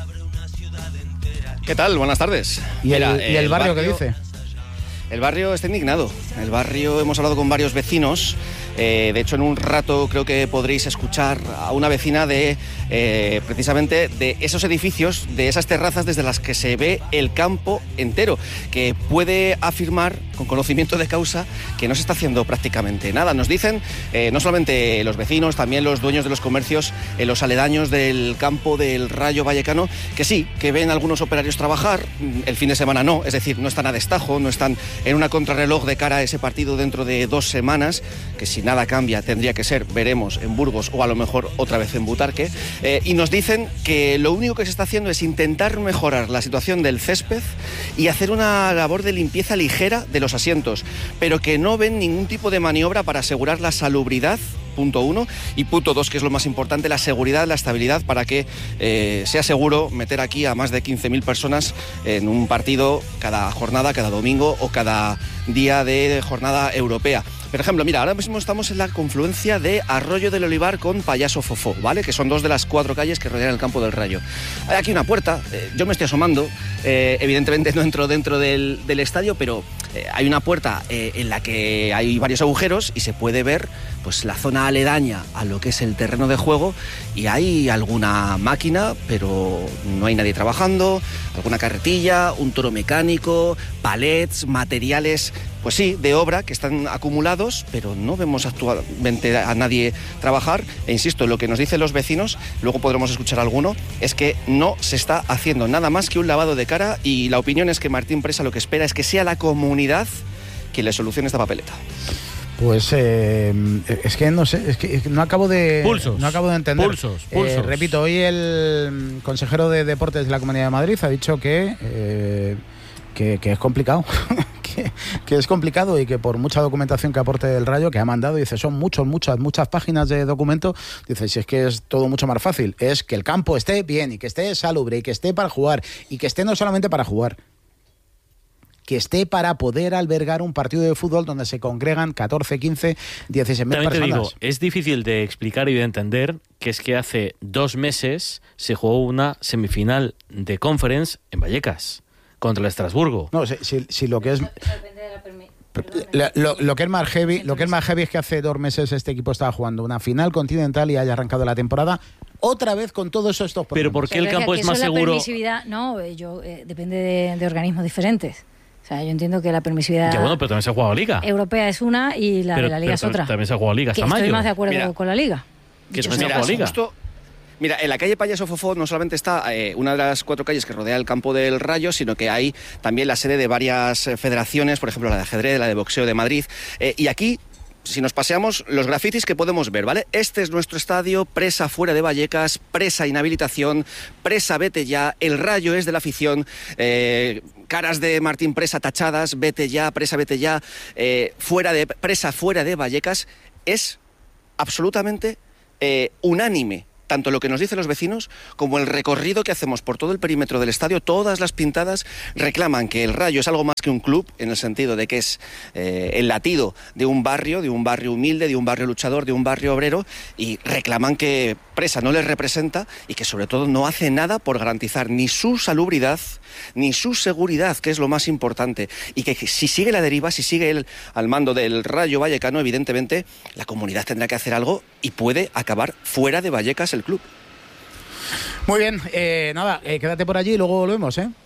¿Qué tal? Buenas tardes. ¿Y, Mira, el, ¿y el, el barrio, barrio qué dice? El barrio está indignado. El barrio, hemos hablado con varios vecinos. Eh, de hecho, en un rato creo que podréis escuchar a una vecina de eh, precisamente de esos edificios, de esas terrazas desde las que se ve el campo entero, que puede afirmar con conocimiento de causa que no se está haciendo prácticamente nada. Nos dicen eh, no solamente los vecinos, también los dueños de los comercios, eh, los aledaños del campo del Rayo Vallecano, que sí, que ven algunos operarios trabajar, el fin de semana no, es decir, no están a destajo, no están en una contrarreloj de cara a ese partido dentro de dos semanas, que si nada cambia tendría que ser, veremos, en Burgos o a lo mejor otra vez en Butarque, eh, y nos dicen que lo único que se está haciendo es intentar mejorar la situación del césped y hacer una labor de limpieza ligera de los asientos, pero que no ven ningún tipo de maniobra para asegurar la salubridad, punto uno, y punto dos, que es lo más importante, la seguridad, la estabilidad, para que eh, sea seguro meter aquí a más de quince mil personas en un partido cada jornada, cada domingo o cada día de jornada europea. Por ejemplo, mira, ahora mismo estamos en la confluencia de Arroyo del Olivar con Payaso Fofó, ¿vale? Que son dos de las cuatro calles que rodean el campo del Rayo. Hay aquí una puerta, eh, yo me estoy asomando, eh, evidentemente no entro dentro del, del estadio, pero eh, hay una puerta eh, en la que hay varios agujeros y se puede ver pues la zona aledaña a lo que es el terreno de juego, y hay alguna máquina, pero no hay nadie trabajando, alguna carretilla, un toro mecánico, palets, materiales, pues sí, de obra que están acumulados, pero no vemos actualmente a nadie trabajar. E insisto, lo que nos dicen los vecinos, luego podremos escuchar alguno, es que no se está haciendo nada más que un lavado de cara, y la opinión es que Martín Presa lo que espera es que sea la comunidad quien le solucione esta papeleta. Pues eh, es que no sé, es que no acabo de pulsos, no acabo de entender. Pulsos, pulsos. Eh, repito, hoy el consejero de Deportes de la Comunidad de Madrid ha dicho que eh, que, que es complicado, que, que es complicado y que por mucha documentación que aporte el Rayo, que ha mandado, dice, son muchos, muchas, muchas páginas de documento, dice, si es que es todo mucho más fácil, es que el campo esté bien y que esté salubre y que esté para jugar y que esté no solamente para jugar, que esté para poder albergar un partido de fútbol donde se congregan catorce, quince, dieciséis mil personas. Te digo, es difícil de explicar y de entender que es que hace dos meses se jugó una semifinal de Conference en Vallecas contra el Estrasburgo. No, si, si, si lo que es... Lo, lo, lo, que es más heavy, lo que es más heavy es que hace dos meses este equipo estaba jugando una final continental y haya arrancado la temporada otra vez con todos estos problemas. Pero ¿por qué el campo que, es más la seguro? Permisividad, no, yo, eh, depende de, de organismos diferentes. O sea, yo entiendo que la permisividad ya, bueno, pero también se ha jugado Liga. Europea es una y la pero, de la Liga es otra. También se ha jugado Liga hasta que mayo. Estoy más de acuerdo Mira, con la Liga. Que también se ha jugado Liga. Justo, mira, en la calle Payaso Fofó no solamente está eh, una de las cuatro calles que rodea el campo del Rayo, sino que hay también la sede de varias eh, federaciones, por ejemplo la de ajedrez, la de boxeo de Madrid. Eh, y aquí, si nos paseamos, los grafitis que podemos ver, ¿vale? Este es nuestro estadio, presa fuera de Vallecas, presa inhabilitación, presa vete ya, el Rayo es de la afición, eh, caras de Martín Presa tachadas, vete ya, presa vete ya, eh, fuera de, presa fuera de Vallecas. Es absolutamente eh, unánime tanto lo que nos dicen los vecinos como el recorrido que hacemos por todo el perímetro del estadio. Todas las pintadas reclaman que el Rayo es algo más que un club, en el sentido de que es eh, el latido de un barrio, de un barrio humilde, de un barrio luchador, de un barrio obrero, y reclaman que Presa no les representa y que sobre todo no hace nada por garantizar ni su salubridad ni su seguridad, que es lo más importante, y que si sigue la deriva, si sigue él al mando del Rayo Vallecano, evidentemente la comunidad tendrá que hacer algo y puede acabar fuera de Vallecas el club. Muy bien, eh, nada, eh, quédate por allí y luego volvemos, ¿eh?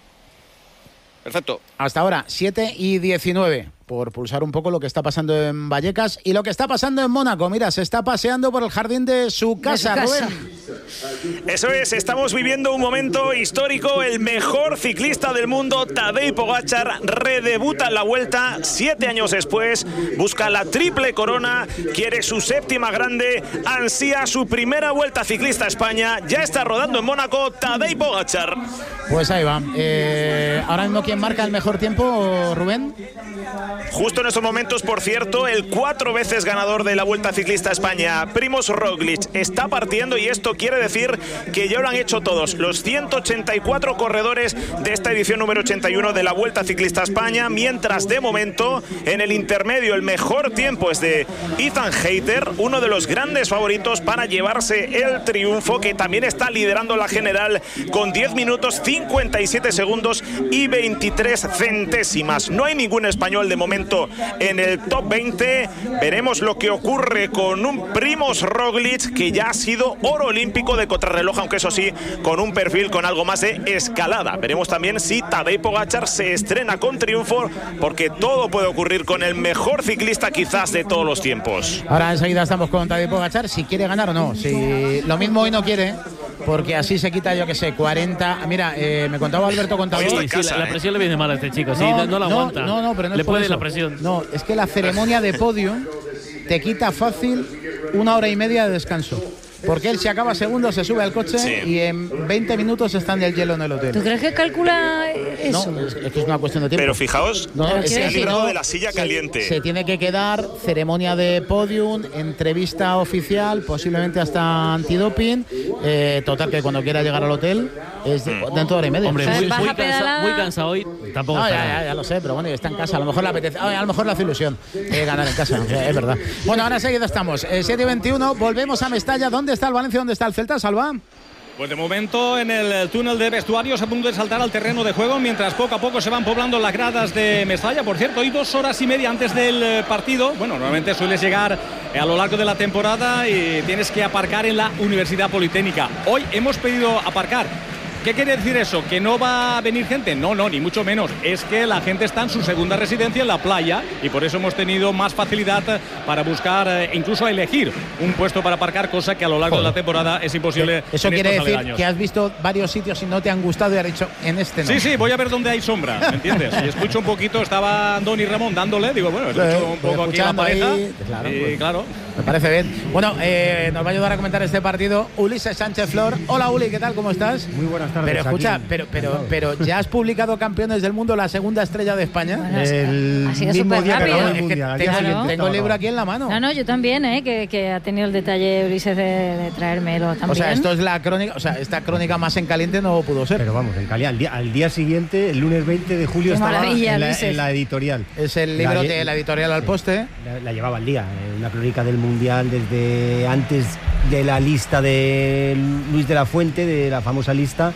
Perfecto. Hasta ahora, siete y diecinueve, por pulsar un poco lo que está pasando en Vallecas y lo que está pasando en Mónaco. Mira, se está paseando por el jardín de su casa, de su casa. Rubén. Eso es, estamos viviendo un momento histórico. El mejor ciclista del mundo, Tadej Pogačar, redebuta en la Vuelta siete años después, busca la triple corona, quiere su séptima grande, ansía su primera Vuelta Ciclista a España. Ya está rodando en Mónaco Tadej Pogačar. Pues ahí va. Eh, ahora mismo, ¿quién marca el mejor tiempo, Rubén? Justo en estos momentos, por cierto, el cuatro veces ganador de la Vuelta Ciclista a España, Primož Roglič, está partiendo, y esto quiere decir que ya lo han hecho todos los ciento ochenta y cuatro corredores de esta edición número ochenta y uno de la Vuelta Ciclista a España, mientras de momento en el intermedio el mejor tiempo es de Ethan Hayter, uno de los grandes favoritos para llevarse el triunfo, que también está liderando la general con diez minutos cincuenta y siete segundos y veintitrés centésimas. No hay ningún español de momento en el top veinte. Veremos lo que ocurre con un Primož Roglič, que ya ha sido oro olímpico de contrarreloj, aunque eso sí, con un perfil con algo más de escalada. Veremos también si Tadej Pogačar se estrena con triunfo, porque todo puede ocurrir con el mejor ciclista quizás de todos los tiempos. Ahora enseguida estamos con Tadej Pogačar, si quiere ganar o no. Si lo mismo hoy no quiere, porque así se quita, yo que sé, cuarenta. Mira, eh, me contaba Alberto Contador. Sí, sí, la, la presión le viene mal a este chico, sí, no, no la no, aguanta. No, no, pero no le es por puede eso. la presión. No, es que la ceremonia de podio te quita fácil una hora y media de descanso. Porque él, si acaba segundo, se sube al coche, sí, y en veinte minutos está en el hielo en el hotel. ¿Tú crees que calcula eso? No, es, es que es una cuestión de tiempo. Pero fijaos, no, se ha librado de la silla se, caliente. Se tiene que quedar ceremonia de podium, entrevista oficial, posiblemente hasta antidoping. Eh, total, que cuando quiera llegar al hotel es de, dentro de hora y media. Hombre, muy, muy, cansa, muy cansado hoy. Tampoco no, está. Ya, ya, ya lo sé, pero bueno, está en casa. A lo mejor le apetece. A lo mejor le hace ilusión eh, ganar en casa. Es verdad. Bueno, ahora seguido estamos. Eh, siete y veintiuno, volvemos a Mestalla. ¿Dónde está el Valencia? ¿Dónde está el Celta, Salva? Pues de momento en el túnel de vestuarios, a punto de saltar al terreno de juego, mientras poco a poco se van poblando las gradas de Mestalla. Por cierto, hoy dos horas y media antes del partido. Bueno, normalmente sueles llegar a lo largo de la temporada y tienes que aparcar en la Universidad Politécnica. Hoy hemos pedido aparcar. ¿Qué quiere decir eso? ¿Que no va a venir gente? No, no, ni mucho menos. Es que la gente está en su segunda residencia en la playa y por eso hemos tenido más facilidad para buscar e incluso elegir un puesto para aparcar, cosa que a lo largo Joder. de la temporada es imposible. Eso en quiere estos decir aledaños. Que has visto varios sitios y no te han gustado y has dicho, en este no. Sí, sí, voy a ver dónde hay sombra, ¿me entiendes? Y escucho un poquito, estaba Andoni Ramón dándole, digo, bueno, escucho un poco aquí la pareja ahí, claro, y pues, claro. Me parece bien. Bueno, eh, nos va a ayudar a comentar este partido Ulises Sánchez Flor. Hola, Uli, ¿qué tal? ¿Cómo estás? Muy buenas tardes. Pero escucha, aquí. pero, pero, pero ya has publicado Campeones del Mundo, la segunda estrella de España. Bueno, el ha sido mismo día que rápido. acabó el Es que mundial. tengo, Claro. tengo el libro aquí en la mano. No, no, yo también, ¿eh? Que, que ha tenido el detalle Ulises de, de traérmelo también. O sea, esto es la crónica, o sea, esta crónica más en caliente no pudo ser. Pero vamos, en caliente. Al día, al día siguiente, el lunes veinte de julio, Qué estaba maravilla, en la, Ulises. en la editorial. Es el libro La- de la editorial Al Poste. La, la llevaba al día, eh, una crónica del mundial desde antes de la lista de Luis de la Fuente, de la famosa lista,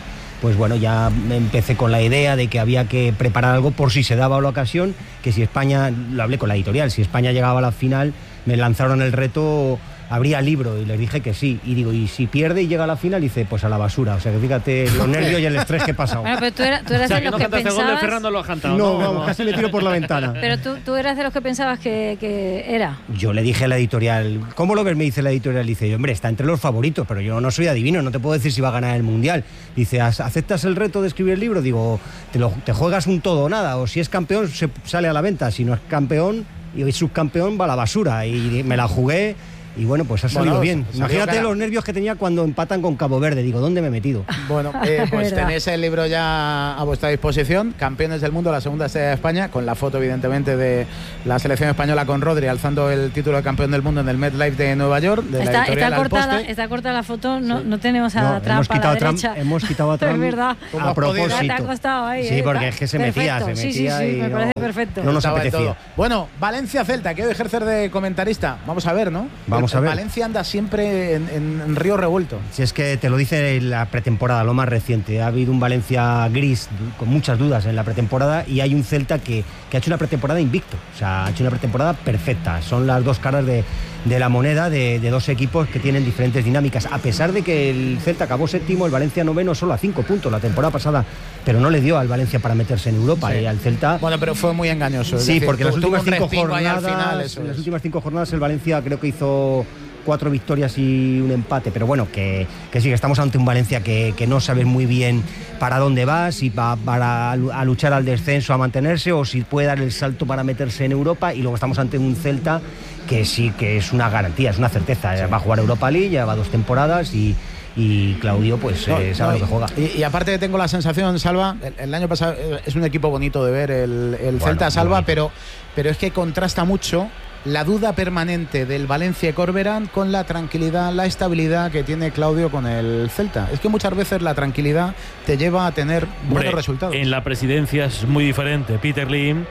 pues bueno, ya empecé con la idea de que había que preparar algo por si se daba la ocasión, que si España, lo hablé con la editorial, si España llegaba a la final, me lanzaron el reto, habría libro, y les dije que sí, y digo, y si pierde y llega a la final, dice, pues a la basura, o sea que fíjate los nervios y el estrés que he pasado. Bueno, pero tú, era, tú eras O sea, de que los no que cantaste el gol de pensabas... Fernando, lo has cantado. No, vamos, casi le tiro por la ventana. Pero tú, tú eras de los que pensabas que, que era. Yo le dije a la editorial, ¿cómo lo ves? Me dice la editorial, dice, hombre, está entre los favoritos, pero yo no soy adivino, no te puedo decir si va a ganar el Mundial. Dice, ¿aceptas el reto de escribir el libro? Digo, te, lo, te juegas un todo o nada, o si es campeón se sale a la venta, si no es campeón y es subcampeón va a la basura, y me la jugué. Y bueno, pues ha salido bueno, bien. Imagínate cara. los nervios que tenía cuando empatan con Cabo Verde. Digo, ¿dónde me he metido? Bueno, eh, pues tenéis el libro ya a vuestra disposición. Campeones del mundo, la segunda estrella de España, con la foto evidentemente de la selección española con Rodri alzando el título de campeón del mundo en el MetLife de Nueva York. De está, la editorial está, cortada, Al Poste. está cortada la foto, no, sí. no tenemos a no, Trump a la derecha. Trump, hemos quitado a Trump es verdad. a propósito. Te ha costado ahí, sí, ¿eh? porque es que se metía, perfecto. se metía sí, sí, sí, y me no, parece perfecto. No nos Estaba apetecía. Bueno, Valencia-Celta, quiero ejercer de comentarista. Vamos a ver, ¿no? Vamos el, a ver. Valencia anda siempre en, en, en río revuelto. Si es que te lo dice la pretemporada, lo más reciente. Ha habido un Valencia gris con muchas dudas en la pretemporada y hay un Celta que, que ha hecho una pretemporada invicto. O sea, ha hecho una pretemporada perfecta. Son las dos caras de, de la moneda de, de dos equipos que tienen diferentes dinámicas. A pesar de que el Celta acabó séptimo, el Valencia noveno, solo a cinco puntos la temporada pasada, pero no le dio al Valencia para meterse en Europa. Sí. Y al Celta... Bueno, pero fue muy engañoso. Sí, decir, porque en las últimas cinco jornadas, final, eso en las es. últimas cinco jornadas el Valencia creo que hizo cuatro victorias y un empate, pero bueno, que, que sí, que estamos ante un Valencia que, que no sabe muy bien para dónde va, si va para a luchar al descenso, a mantenerse, o si puede dar el salto para meterse en Europa, y luego estamos ante un Celta que sí que es una garantía, es una certeza, sí. Va a jugar Europa League, lleva dos temporadas y y Claudio pues no, eh, sabe no, lo que juega. Y, y aparte tengo la sensación, Salva, el, el año pasado es un equipo bonito de ver, el, el bueno, Celta Salva, pero, pero es que contrasta mucho la duda permanente del Valencia y Corberán con la tranquilidad, la estabilidad que tiene Claudio con el Celta. Es que muchas veces la tranquilidad te lleva a tener buenos Hombre, resultados. En la presidencia es muy diferente Peter Lim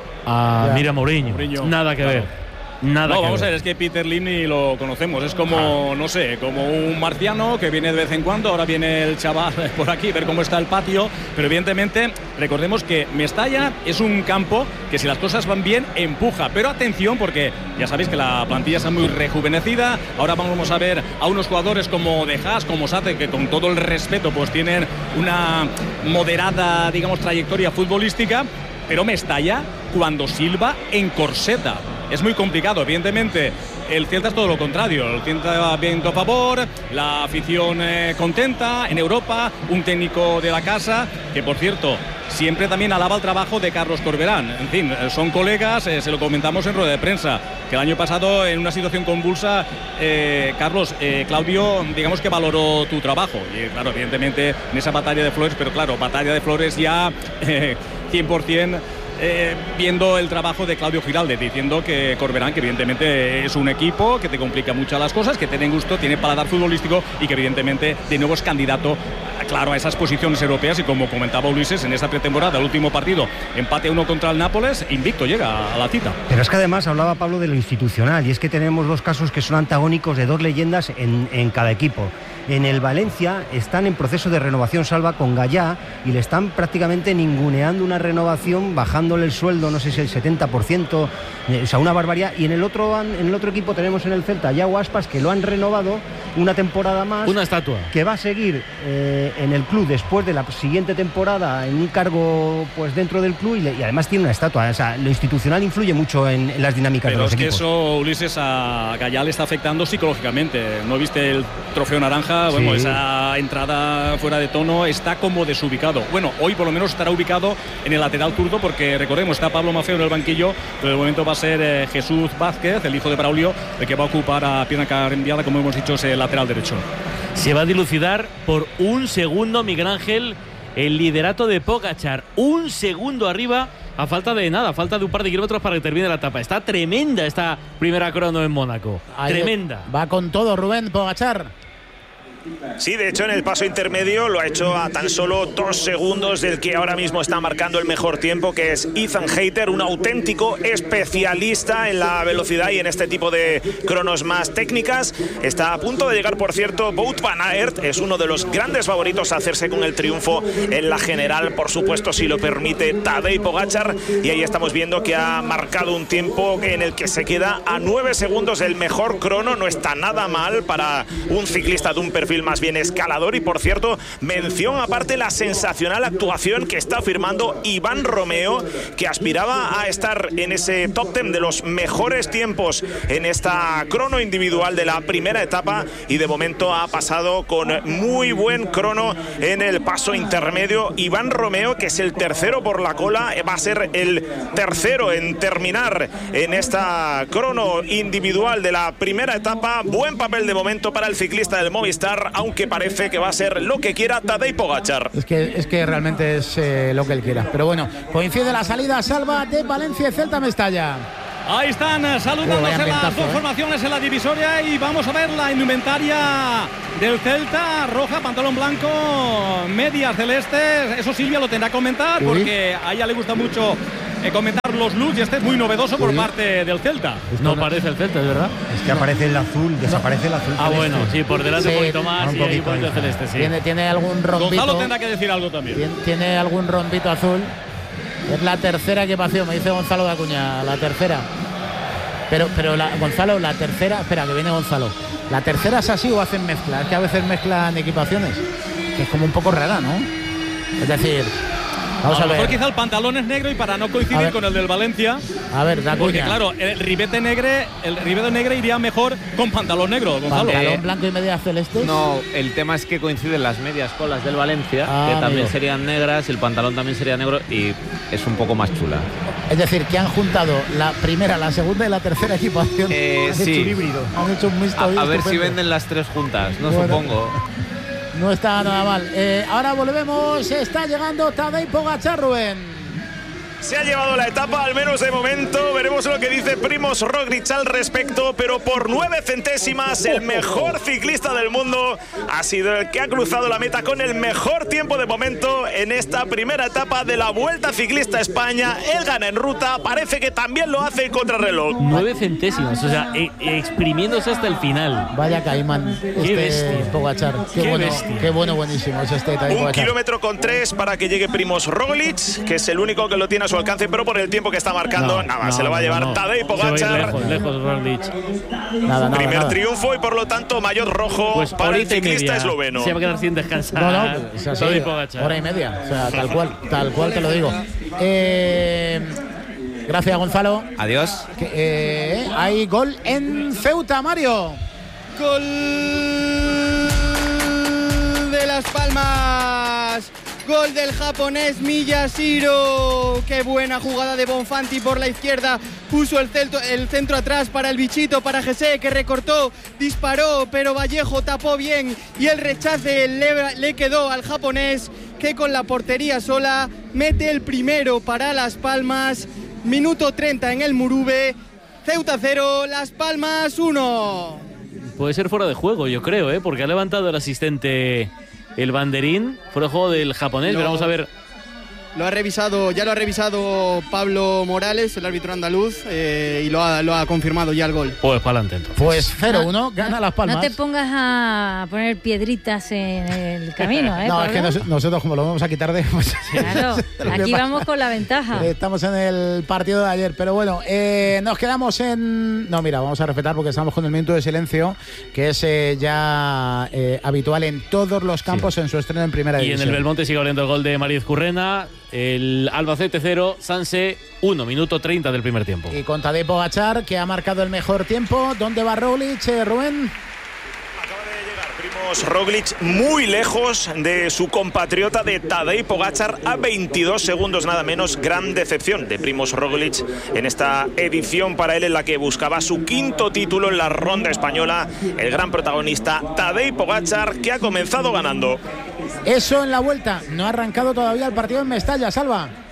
a ya. Mira Mourinho. Mourinho. Nada que claro. ver. Nada no, vamos ver. a ver, es que Peter Lim ni lo conocemos. Es como, ah. no sé, como un marciano que viene de vez en cuando. Ahora viene el chaval por aquí, ver cómo está el patio. Pero evidentemente, recordemos que Mestalla es un campo que si las cosas van bien, empuja. Pero atención, porque ya sabéis que la plantilla está muy rejuvenecida. Ahora vamos a ver a unos jugadores como De Haas, como Sate, que con todo el respeto pues tienen una moderada, digamos, trayectoria futbolística. Pero Mestalla, cuando silba, encorseta. Es muy complicado, evidentemente. El Celta es todo lo contrario. El Celta va viento a favor, la afición eh, contenta en Europa, un técnico de la casa, que por cierto, siempre también alaba el trabajo de Carlos Corberán. En fin, son colegas, eh, se lo comentamos en rueda de prensa, que el año pasado, en una situación convulsa, eh, Carlos, eh, Claudio, digamos que valoró tu trabajo. Y claro, evidentemente, en esa batalla de flores, pero claro, batalla de flores ya eh, cien por ciento. Eh, viendo el trabajo de Claudio Giralde, diciendo que Corberán, que evidentemente es un equipo que te complica mucho las cosas, que tiene gusto, tiene paladar futbolístico y que evidentemente de nuevo es candidato, claro, a esas posiciones europeas. Y como comentaba Ulises, en esta pretemporada, el último partido, empate uno contra el Nápoles, invicto llega a la cita. Pero es que además hablaba Pablo de lo institucional, y es que tenemos dos casos que son antagónicos de dos leyendas en, en cada equipo. En el Valencia están en proceso de renovación, Salva, con Gallá, y le están prácticamente ninguneando una renovación, bajándole el sueldo, no sé si el setenta por ciento, o sea, una barbaridad. Y en el otro en el otro equipo tenemos en el Celta a Yago Aspas, que lo han renovado una temporada más. Una estatua. Que va a seguir eh, en el club después de la siguiente temporada en un cargo pues dentro del club, y, le, y además tiene una estatua. O sea, lo institucional influye mucho en, en las dinámicas Pero de los es equipos. Que eso, Ulises, a Gallá le está afectando psicológicamente. ¿No viste el trofeo naranja? Bueno, sí. Esa entrada fuera de tono, está como desubicado. Bueno, hoy por lo menos estará ubicado en el lateral zurdo, porque recordemos, está Pablo Maffeo en el banquillo, pero de momento va a ser eh, Jesús Vázquez, el hijo de Braulio, el que va a ocupar a pierna cambiada, como hemos dicho, es el lateral derecho. Se va a dilucidar por un segundo, Miguel Ángel, el liderato de Pogačar. Un segundo arriba, a falta de nada, a falta de un par de kilómetros para que termine la etapa. Está tremenda esta primera crono en Mónaco. Ahí tremenda. Va con todo Rubén Pogačar. Sí, de hecho en el paso intermedio lo ha hecho a tan solo dos segundos del que ahora mismo está marcando el mejor tiempo, que es Ethan Hayter, un auténtico especialista en la velocidad y en este tipo de cronos más técnicas. Está a punto de llegar, por cierto, Wout van Aert, es uno de los grandes favoritos a hacerse con el triunfo en la general, por supuesto, si lo permite Tadej Pogačar, y ahí estamos viendo que ha marcado un tiempo en el que se queda a nueve segundos del mejor crono. No está nada mal para un ciclista de un perfil más bien escalador. Y por cierto, mención aparte la sensacional actuación que está firmando Iván Romeo, que aspiraba a estar en ese top ten de los mejores tiempos en esta crono individual de la primera etapa, y de momento ha pasado con muy buen crono en el paso intermedio. Iván Romeo, que es el tercero por la cola, va a ser el tercero en terminar en esta crono individual de la primera etapa. Buen papel de momento para el ciclista del Movistar, aunque parece que va a ser lo que quiera Tadej Pogačar. Es que, es que realmente es eh, lo que él quiera. Pero bueno, coincide la salida Salva de Valencia y Celta Mestalla. Ahí están saludándose oh, las dos ¿eh? formaciones en la divisoria, y vamos a ver la indumentaria del Celta: roja, pantalón blanco, medias celestes. Eso Silvia lo tendrá que comentar, Uy. porque a ella le gusta mucho eh, comentar los looks, y este es muy novedoso por Uy. parte del Celta. No, no parece el Celta, es verdad. Es que aparece el azul, desaparece el azul. Ah, celeste. Bueno, sí, por delante sí, un poquito más un y poquito, un poquito celeste, sí. Tiene, tiene algún rombito. Gonzalo tendrá que decir algo también. Tiene, tiene algún rombito azul. Es la tercera equipación, me dice Gonzalo de Acuña, la tercera. Pero, pero la, Gonzalo, la tercera, espera, que viene Gonzalo. ¿La tercera es así o hacen mezcla? Es que a veces mezclan equipaciones, que es como un poco rara, ¿no? Es decir, vamos a, a ver. A lo mejor quizá el pantalón es negro y para no coincidir con el del Valencia. A ver, da porque claro, el ribete negre, el ribete negro iría mejor con pantalón negro, Gonzalo. ¿Pantalón eh, blanco y medias celestes? No, el tema es que coinciden las medias con las del Valencia, ah, que también amigo. serían negras, el pantalón también sería negro y es un poco más chula. Es decir, que han juntado la primera, la segunda y la tercera equipación. Eh, han sí. hecho un híbrido. Han hecho un mixto. A, a ver si venden las tres juntas, no bueno, supongo. No está nada mal. Eh, ahora volvemos. Está llegando Tadej Pogačar, Rubén. Se ha llevado la etapa, al menos de momento. Veremos lo que dice Primož Roglič al respecto, pero por nueve centésimas el mejor ciclista del mundo ha sido el que ha cruzado la meta con el mejor tiempo de momento en esta primera etapa de la Vuelta Ciclista a España. Él gana en ruta, parece que también lo hace en contrarreloj. Nueve centésimas, o sea, e exprimiéndose hasta el final. Vaya caimán, qué este bestia. Pogačar. Qué, qué bueno, bestia. Qué bueno, buenísimo es este Tadej Un Pogačar. kilómetro con tres para que llegue Primož Roglič, que es el único que lo tiene a su alcance, pero por el tiempo que está marcando, no, nada, no, se lo va a llevar no, no. Tadej Pogačar. Lejos, lejos, Roglič. Nada, nada, Primer nada. triunfo y por lo tanto maillot rojo pues para el ciclista esloveno. Se va a quedar sin descansar. No, no, pues así, Tadej Pogačar. hora y media, o sea, tal cual, tal cual te lo digo. Eh, gracias, Gonzalo. Adiós. Que, eh, hay gol en Ceuta, Mario. Gol de Las Palmas. Gol del japonés Miyashiro. Qué buena jugada de Bonfanti por la izquierda. Puso el, celto, el centro atrás para el bichito, para Jesse, que recortó, disparó, pero Vallejo tapó bien y el rechace le, le quedó al japonés, que con la portería sola mete el primero para Las Palmas. Minuto treinta en el Murube. Ceuta cero, Las Palmas uno. Puede ser fuera de juego, yo creo, ¿eh? Porque ha levantado el asistente el banderín. Fuera de juego del japonés, no. pero vamos a ver. Lo ha revisado, ya lo ha revisado Pablo Morales, el árbitro andaluz, eh, y lo ha, lo ha confirmado ya el gol. Pues para adelante entonces. Pues cero uno, gana Las Palmas. No te pongas a poner piedritas en el camino, ¿eh? No, Pablo? es que nos, nosotros como lo vamos aquí tarde, pues claro, aquí vamos con la ventaja. Estamos en el partido de ayer, pero bueno, eh, nos quedamos en... No, mira, vamos a respetar porque estamos con el minuto de silencio, que es eh, ya eh, habitual en todos los campos sí. en su estreno en primera y división. Y en el Belmonte sigue abriendo el gol de Mariz Currena. El Albacete cero, Sanse uno, minuto treinta del primer tiempo. Y con Tadej Pogačar, que ha marcado el mejor tiempo. ¿Dónde va Roglič, eh, Rubén? Acaba de llegar Primož Roglič muy lejos de su compatriota de Tadej Pogačar a veintidós segundos nada menos. Gran decepción de Primož Roglič en esta edición para él en la que buscaba su quinto título en la ronda española. El gran protagonista Tadej Pogačar, que ha comenzado ganando. Eso en la vuelta. No ha arrancado todavía el partido en Mestalla, Salva.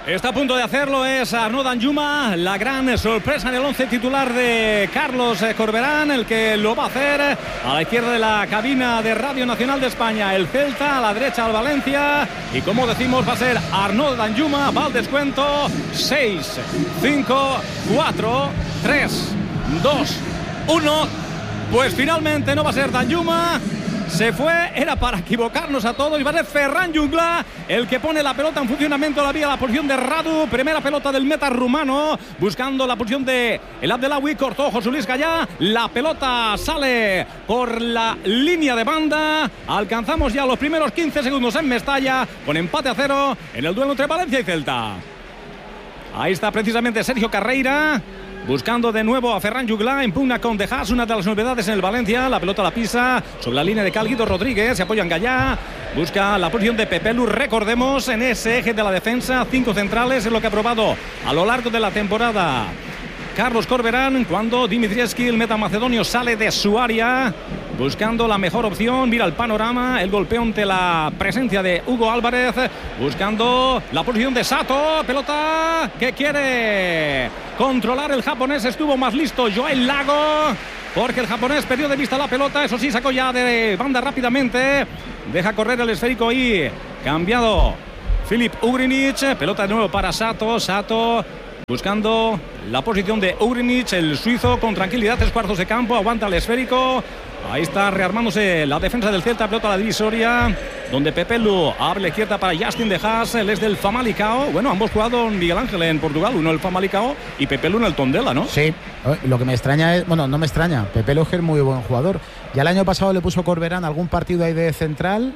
Está a punto de hacerlo, es Arnaud Danjuma, la gran sorpresa en el once titular de Carlos Corberán, el que lo va a hacer a la izquierda de la cabina de Radio Nacional de España, el Celta, a la derecha el Valencia, y como decimos va a ser Arnaud Danjuma, va al descuento, seis, cinco, cuatro, tres, dos, uno, pues finalmente no va a ser Danjuma. Se fue, era para equivocarnos a todos y va a ser Ferran Jungla el que pone la pelota en funcionamiento, la vía, la posición de Radu, primera pelota del meta rumano, buscando la posición de el Abdelawi, cortó José Luis Gallá, la pelota sale por la línea de banda, alcanzamos ya los primeros quince segundos en Mestalla, con empate a cero en el duelo entre Valencia y Celta. Ahí está precisamente Sergio Carreira, buscando de nuevo a Ferran Jungla, impugna con De Haas, una de las novedades en el Valencia, la pelota la pisa sobre la línea de Cal Guido Rodríguez, se apoya en Gallá, busca la posición de Pepe Lu, recordemos, en ese eje de la defensa, cinco centrales, es lo que ha probado a lo largo de la temporada Carlos Corberán, cuando Dimitrievski, el meta macedonio, sale de su área, buscando la mejor opción, mira el panorama, el golpeo ante la presencia de Hugo Álvarez, buscando la posición de Sato, pelota que quiere controlar el japonés, estuvo más listo Joel Lago, porque el japonés perdió de vista la pelota, eso sí, sacó ya de banda rápidamente, deja correr el esférico y cambiado Filip Ugrinic, pelota de nuevo para Sato, Sato buscando la posición de Ugrinic, el suizo, con tranquilidad, tres cuartos de campo, aguanta el esférico. Ahí está rearmándose la defensa del Celta, pelota a la divisoria, donde Pepe Lu abre la izquierda para Justin De Haas, él es del Famalicão. Bueno, ambos jugado en Miguel Ángel en Portugal, uno el Famalicão y Pepe Lu en el Tondela, ¿no? Sí, lo que me extraña es, bueno, no me extraña, Pepe Lu es muy buen jugador. Ya el año pasado le puso Corberán algún partido ahí de central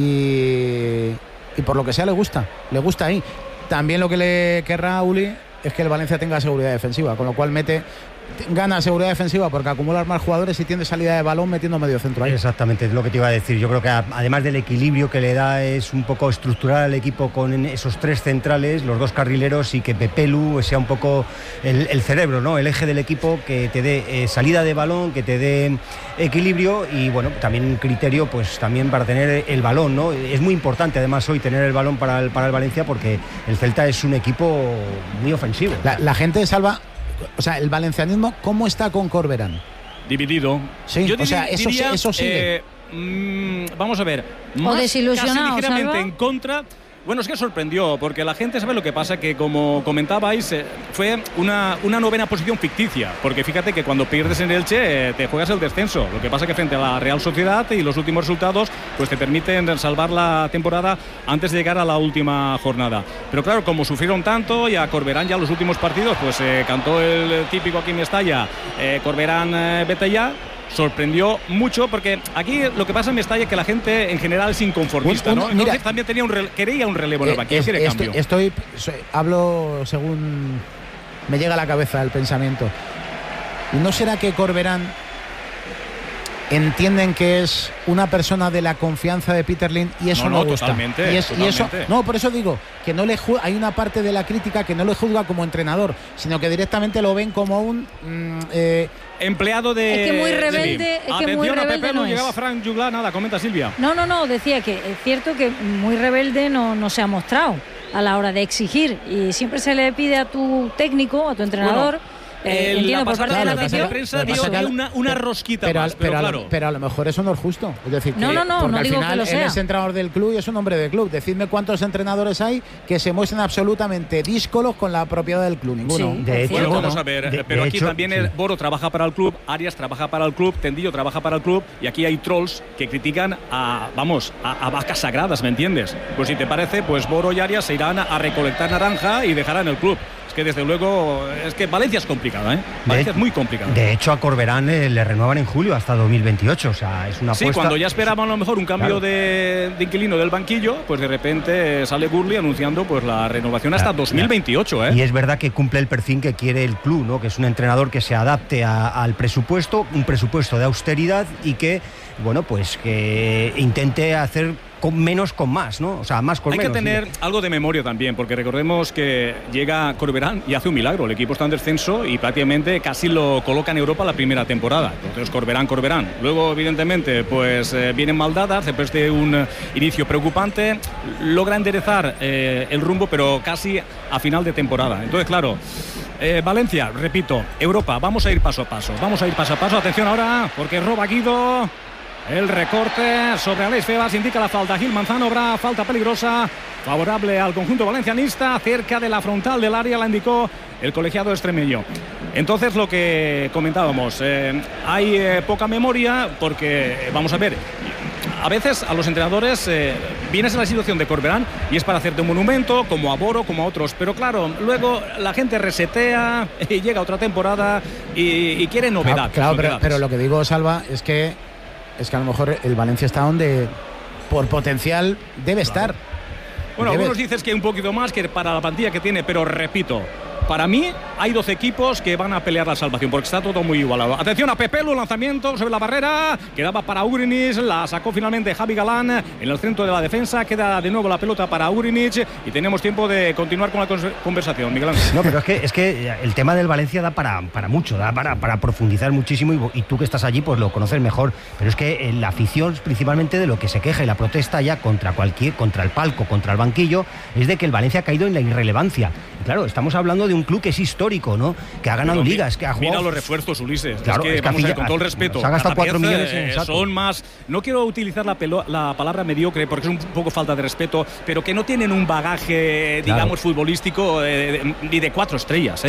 y, y por lo que sea le gusta, le gusta ahí. También lo que le querrá Uli es que el Valencia tenga seguridad defensiva, con lo cual mete gana seguridad defensiva porque acumular más jugadores y tiene salida de balón metiendo medio centro ahí. Exactamente, es lo que te iba a decir. Yo creo que además del equilibrio que le da, es un poco estructurar al equipo con esos tres centrales, los dos carrileros, y que Pepe Lu sea un poco el, el cerebro, ¿no? El eje del equipo, que te dé eh, salida de balón, que te dé equilibrio y bueno, también criterio, pues también para tener el balón, ¿no? Es muy importante además hoy tener el balón para el, para el Valencia, porque el Celta es un equipo muy ofensivo. La, la gente salva. O sea, el valencianismo, ¿cómo está con Corberán? Dividido. Sí, yo o sea, eso, diría, eso sigue. Eh, mmm, vamos a ver. O desilusionado, casi ligeramente Salva. En contra. Bueno, es que sorprendió, porque la gente sabe lo que pasa, que como comentabais, eh, fue una, una novena posición ficticia, porque fíjate que cuando pierdes en Elche eh, te juegas el descenso, lo que pasa que frente a la Real Sociedad y los últimos resultados pues te permiten salvar la temporada antes de llegar a la última jornada. Pero claro, como sufrieron tanto y a Corberán ya los últimos partidos, pues eh, cantó el típico aquí en Mestalla, eh, Corberán eh, vete ya. Sorprendió mucho, porque aquí lo que pasa en Mestalla es que la gente en general es inconformista, ¿no? Entonces mira, también tenía un rele- quería un relevo en el banquillo, quiere estoy, cambio. Estoy, soy, hablo según me llega a la cabeza el pensamiento. ¿Y no será que Corberán entienden que es una persona de la confianza de Peter Lim y eso no, no, no gusta? Totalmente, y, es, totalmente. y eso, no, por eso digo que no le ju- hay una parte de la crítica que no le juzga como entrenador, sino que directamente lo ven como un mm, eh, empleado de. Es que muy rebelde, sí. es que Atención muy a rebelde Pepe, no llegaba es. Frank Jungla, nada, comenta Silvia. No, no, no, decía que es cierto que muy rebelde no, no se ha mostrado a la hora de exigir, y siempre se le pide a tu técnico, a tu entrenador. Bueno, Eh, el, entiendo la por parte pasada de la de la afición. prensa dio que- una, una rosquita pero, más, pero, pero, a lo- claro. pero a lo mejor eso no es justo. Es decir, que, No, no, no, porque no al digo final que lo él sea. es entrenador del club y es un hombre del club. Decidme cuántos entrenadores hay que se muestren absolutamente díscolos con la propiedad del club. Ninguno. Sí, De hecho, Bueno, ninguno. vamos a ver, De- pero de aquí hecho, también sí. el Boro trabaja para el club, Arias trabaja para el club, Tendillo trabaja para el club, y aquí hay trolls que critican a, vamos, a, a vacas sagradas, ¿me entiendes? Pues si te parece, pues Boro y Arias se irán a, a recolectar naranja y dejarán el club. Es que desde luego, es que Valencia es complicada, ¿eh? Valencia de, es muy complicada. De hecho, a Corberán eh, le renuevan en julio hasta dos mil veintiocho, o sea, es una Sí, apuesta. cuando ya esperaban a lo mejor un cambio Claro. de, de inquilino del banquillo, pues de repente sale Gurley anunciando pues la renovación hasta Claro, dos mil veintiocho, ¿eh? Y es verdad que cumple el perfil que quiere el club, ¿no? Que es un entrenador que se adapte a- al presupuesto, un presupuesto de austeridad y que, bueno, pues que intente hacer con menos con más, ¿no? O sea, más con Hay menos. que tener ¿sí? algo de memoria también, porque recordemos que llega Corberán y hace un milagro. El equipo está en descenso y prácticamente casi lo coloca en Europa la primera temporada. Entonces, Corberán, Corberán. Luego, evidentemente, pues eh, vienen maldadas, después de un eh, inicio preocupante, logra enderezar eh, el rumbo, pero casi a final de temporada. Entonces, claro, eh, Valencia, repito, Europa, vamos a ir paso a paso. Vamos a ir paso a paso. Atención ahora, porque roba Guido. El recorte sobre Alex Febas indica la falta. Gil Manzano, habrá falta peligrosa favorable al conjunto valencianista. Cerca de la frontal del área la indicó el colegiado extremeño. Entonces, lo que comentábamos, eh, hay eh, poca memoria porque, vamos a ver, a veces a los entrenadores eh, vienes en la situación de Corberán y es para hacerte un monumento, como a Boro, como a otros. Pero claro, luego la gente resetea y llega otra temporada y, y quiere novedad. Claro, claro pero, pero lo que digo, Salva, es que es que a lo mejor el Valencia está donde por potencial debe estar. Bueno, debe. algunos dices que un poquito más que para la plantilla que tiene, pero repito, para mí hay doce equipos que van a pelear la salvación porque está todo muy igualado. Atención a Pepelu, lanzamiento sobre la barrera, quedaba para Ugrinich, la sacó finalmente Javi Galán en el centro de la defensa, queda de nuevo la pelota para Ugrinich y tenemos tiempo de continuar con la conversación, Miguel Ángel. No, pero es que, es que el tema del Valencia da para, para mucho, da para, para profundizar muchísimo y, y tú que estás allí pues lo conoces mejor, pero es que la afición principalmente de lo que se queja y la protesta ya contra cualquier, contra el palco, contra el banquillo, es de que el Valencia ha caído en la irrelevancia. Y claro, estamos hablando de un club que es histórico, ¿no? Que ha ganado Pero, ligas, que ha jugado. Mira los refuerzos, Ulises. Claro, es que, es que vamos a ver, ha- con todo el respeto. se ha gastado cada cuatro pieza, millones en eh, saco. Son más. No quiero utilizar la, pelo- la palabra mediocre porque es un poco falta de respeto, pero que no tienen un bagaje, Claro. digamos, futbolístico eh, de- ni de cuatro estrellas. Eh.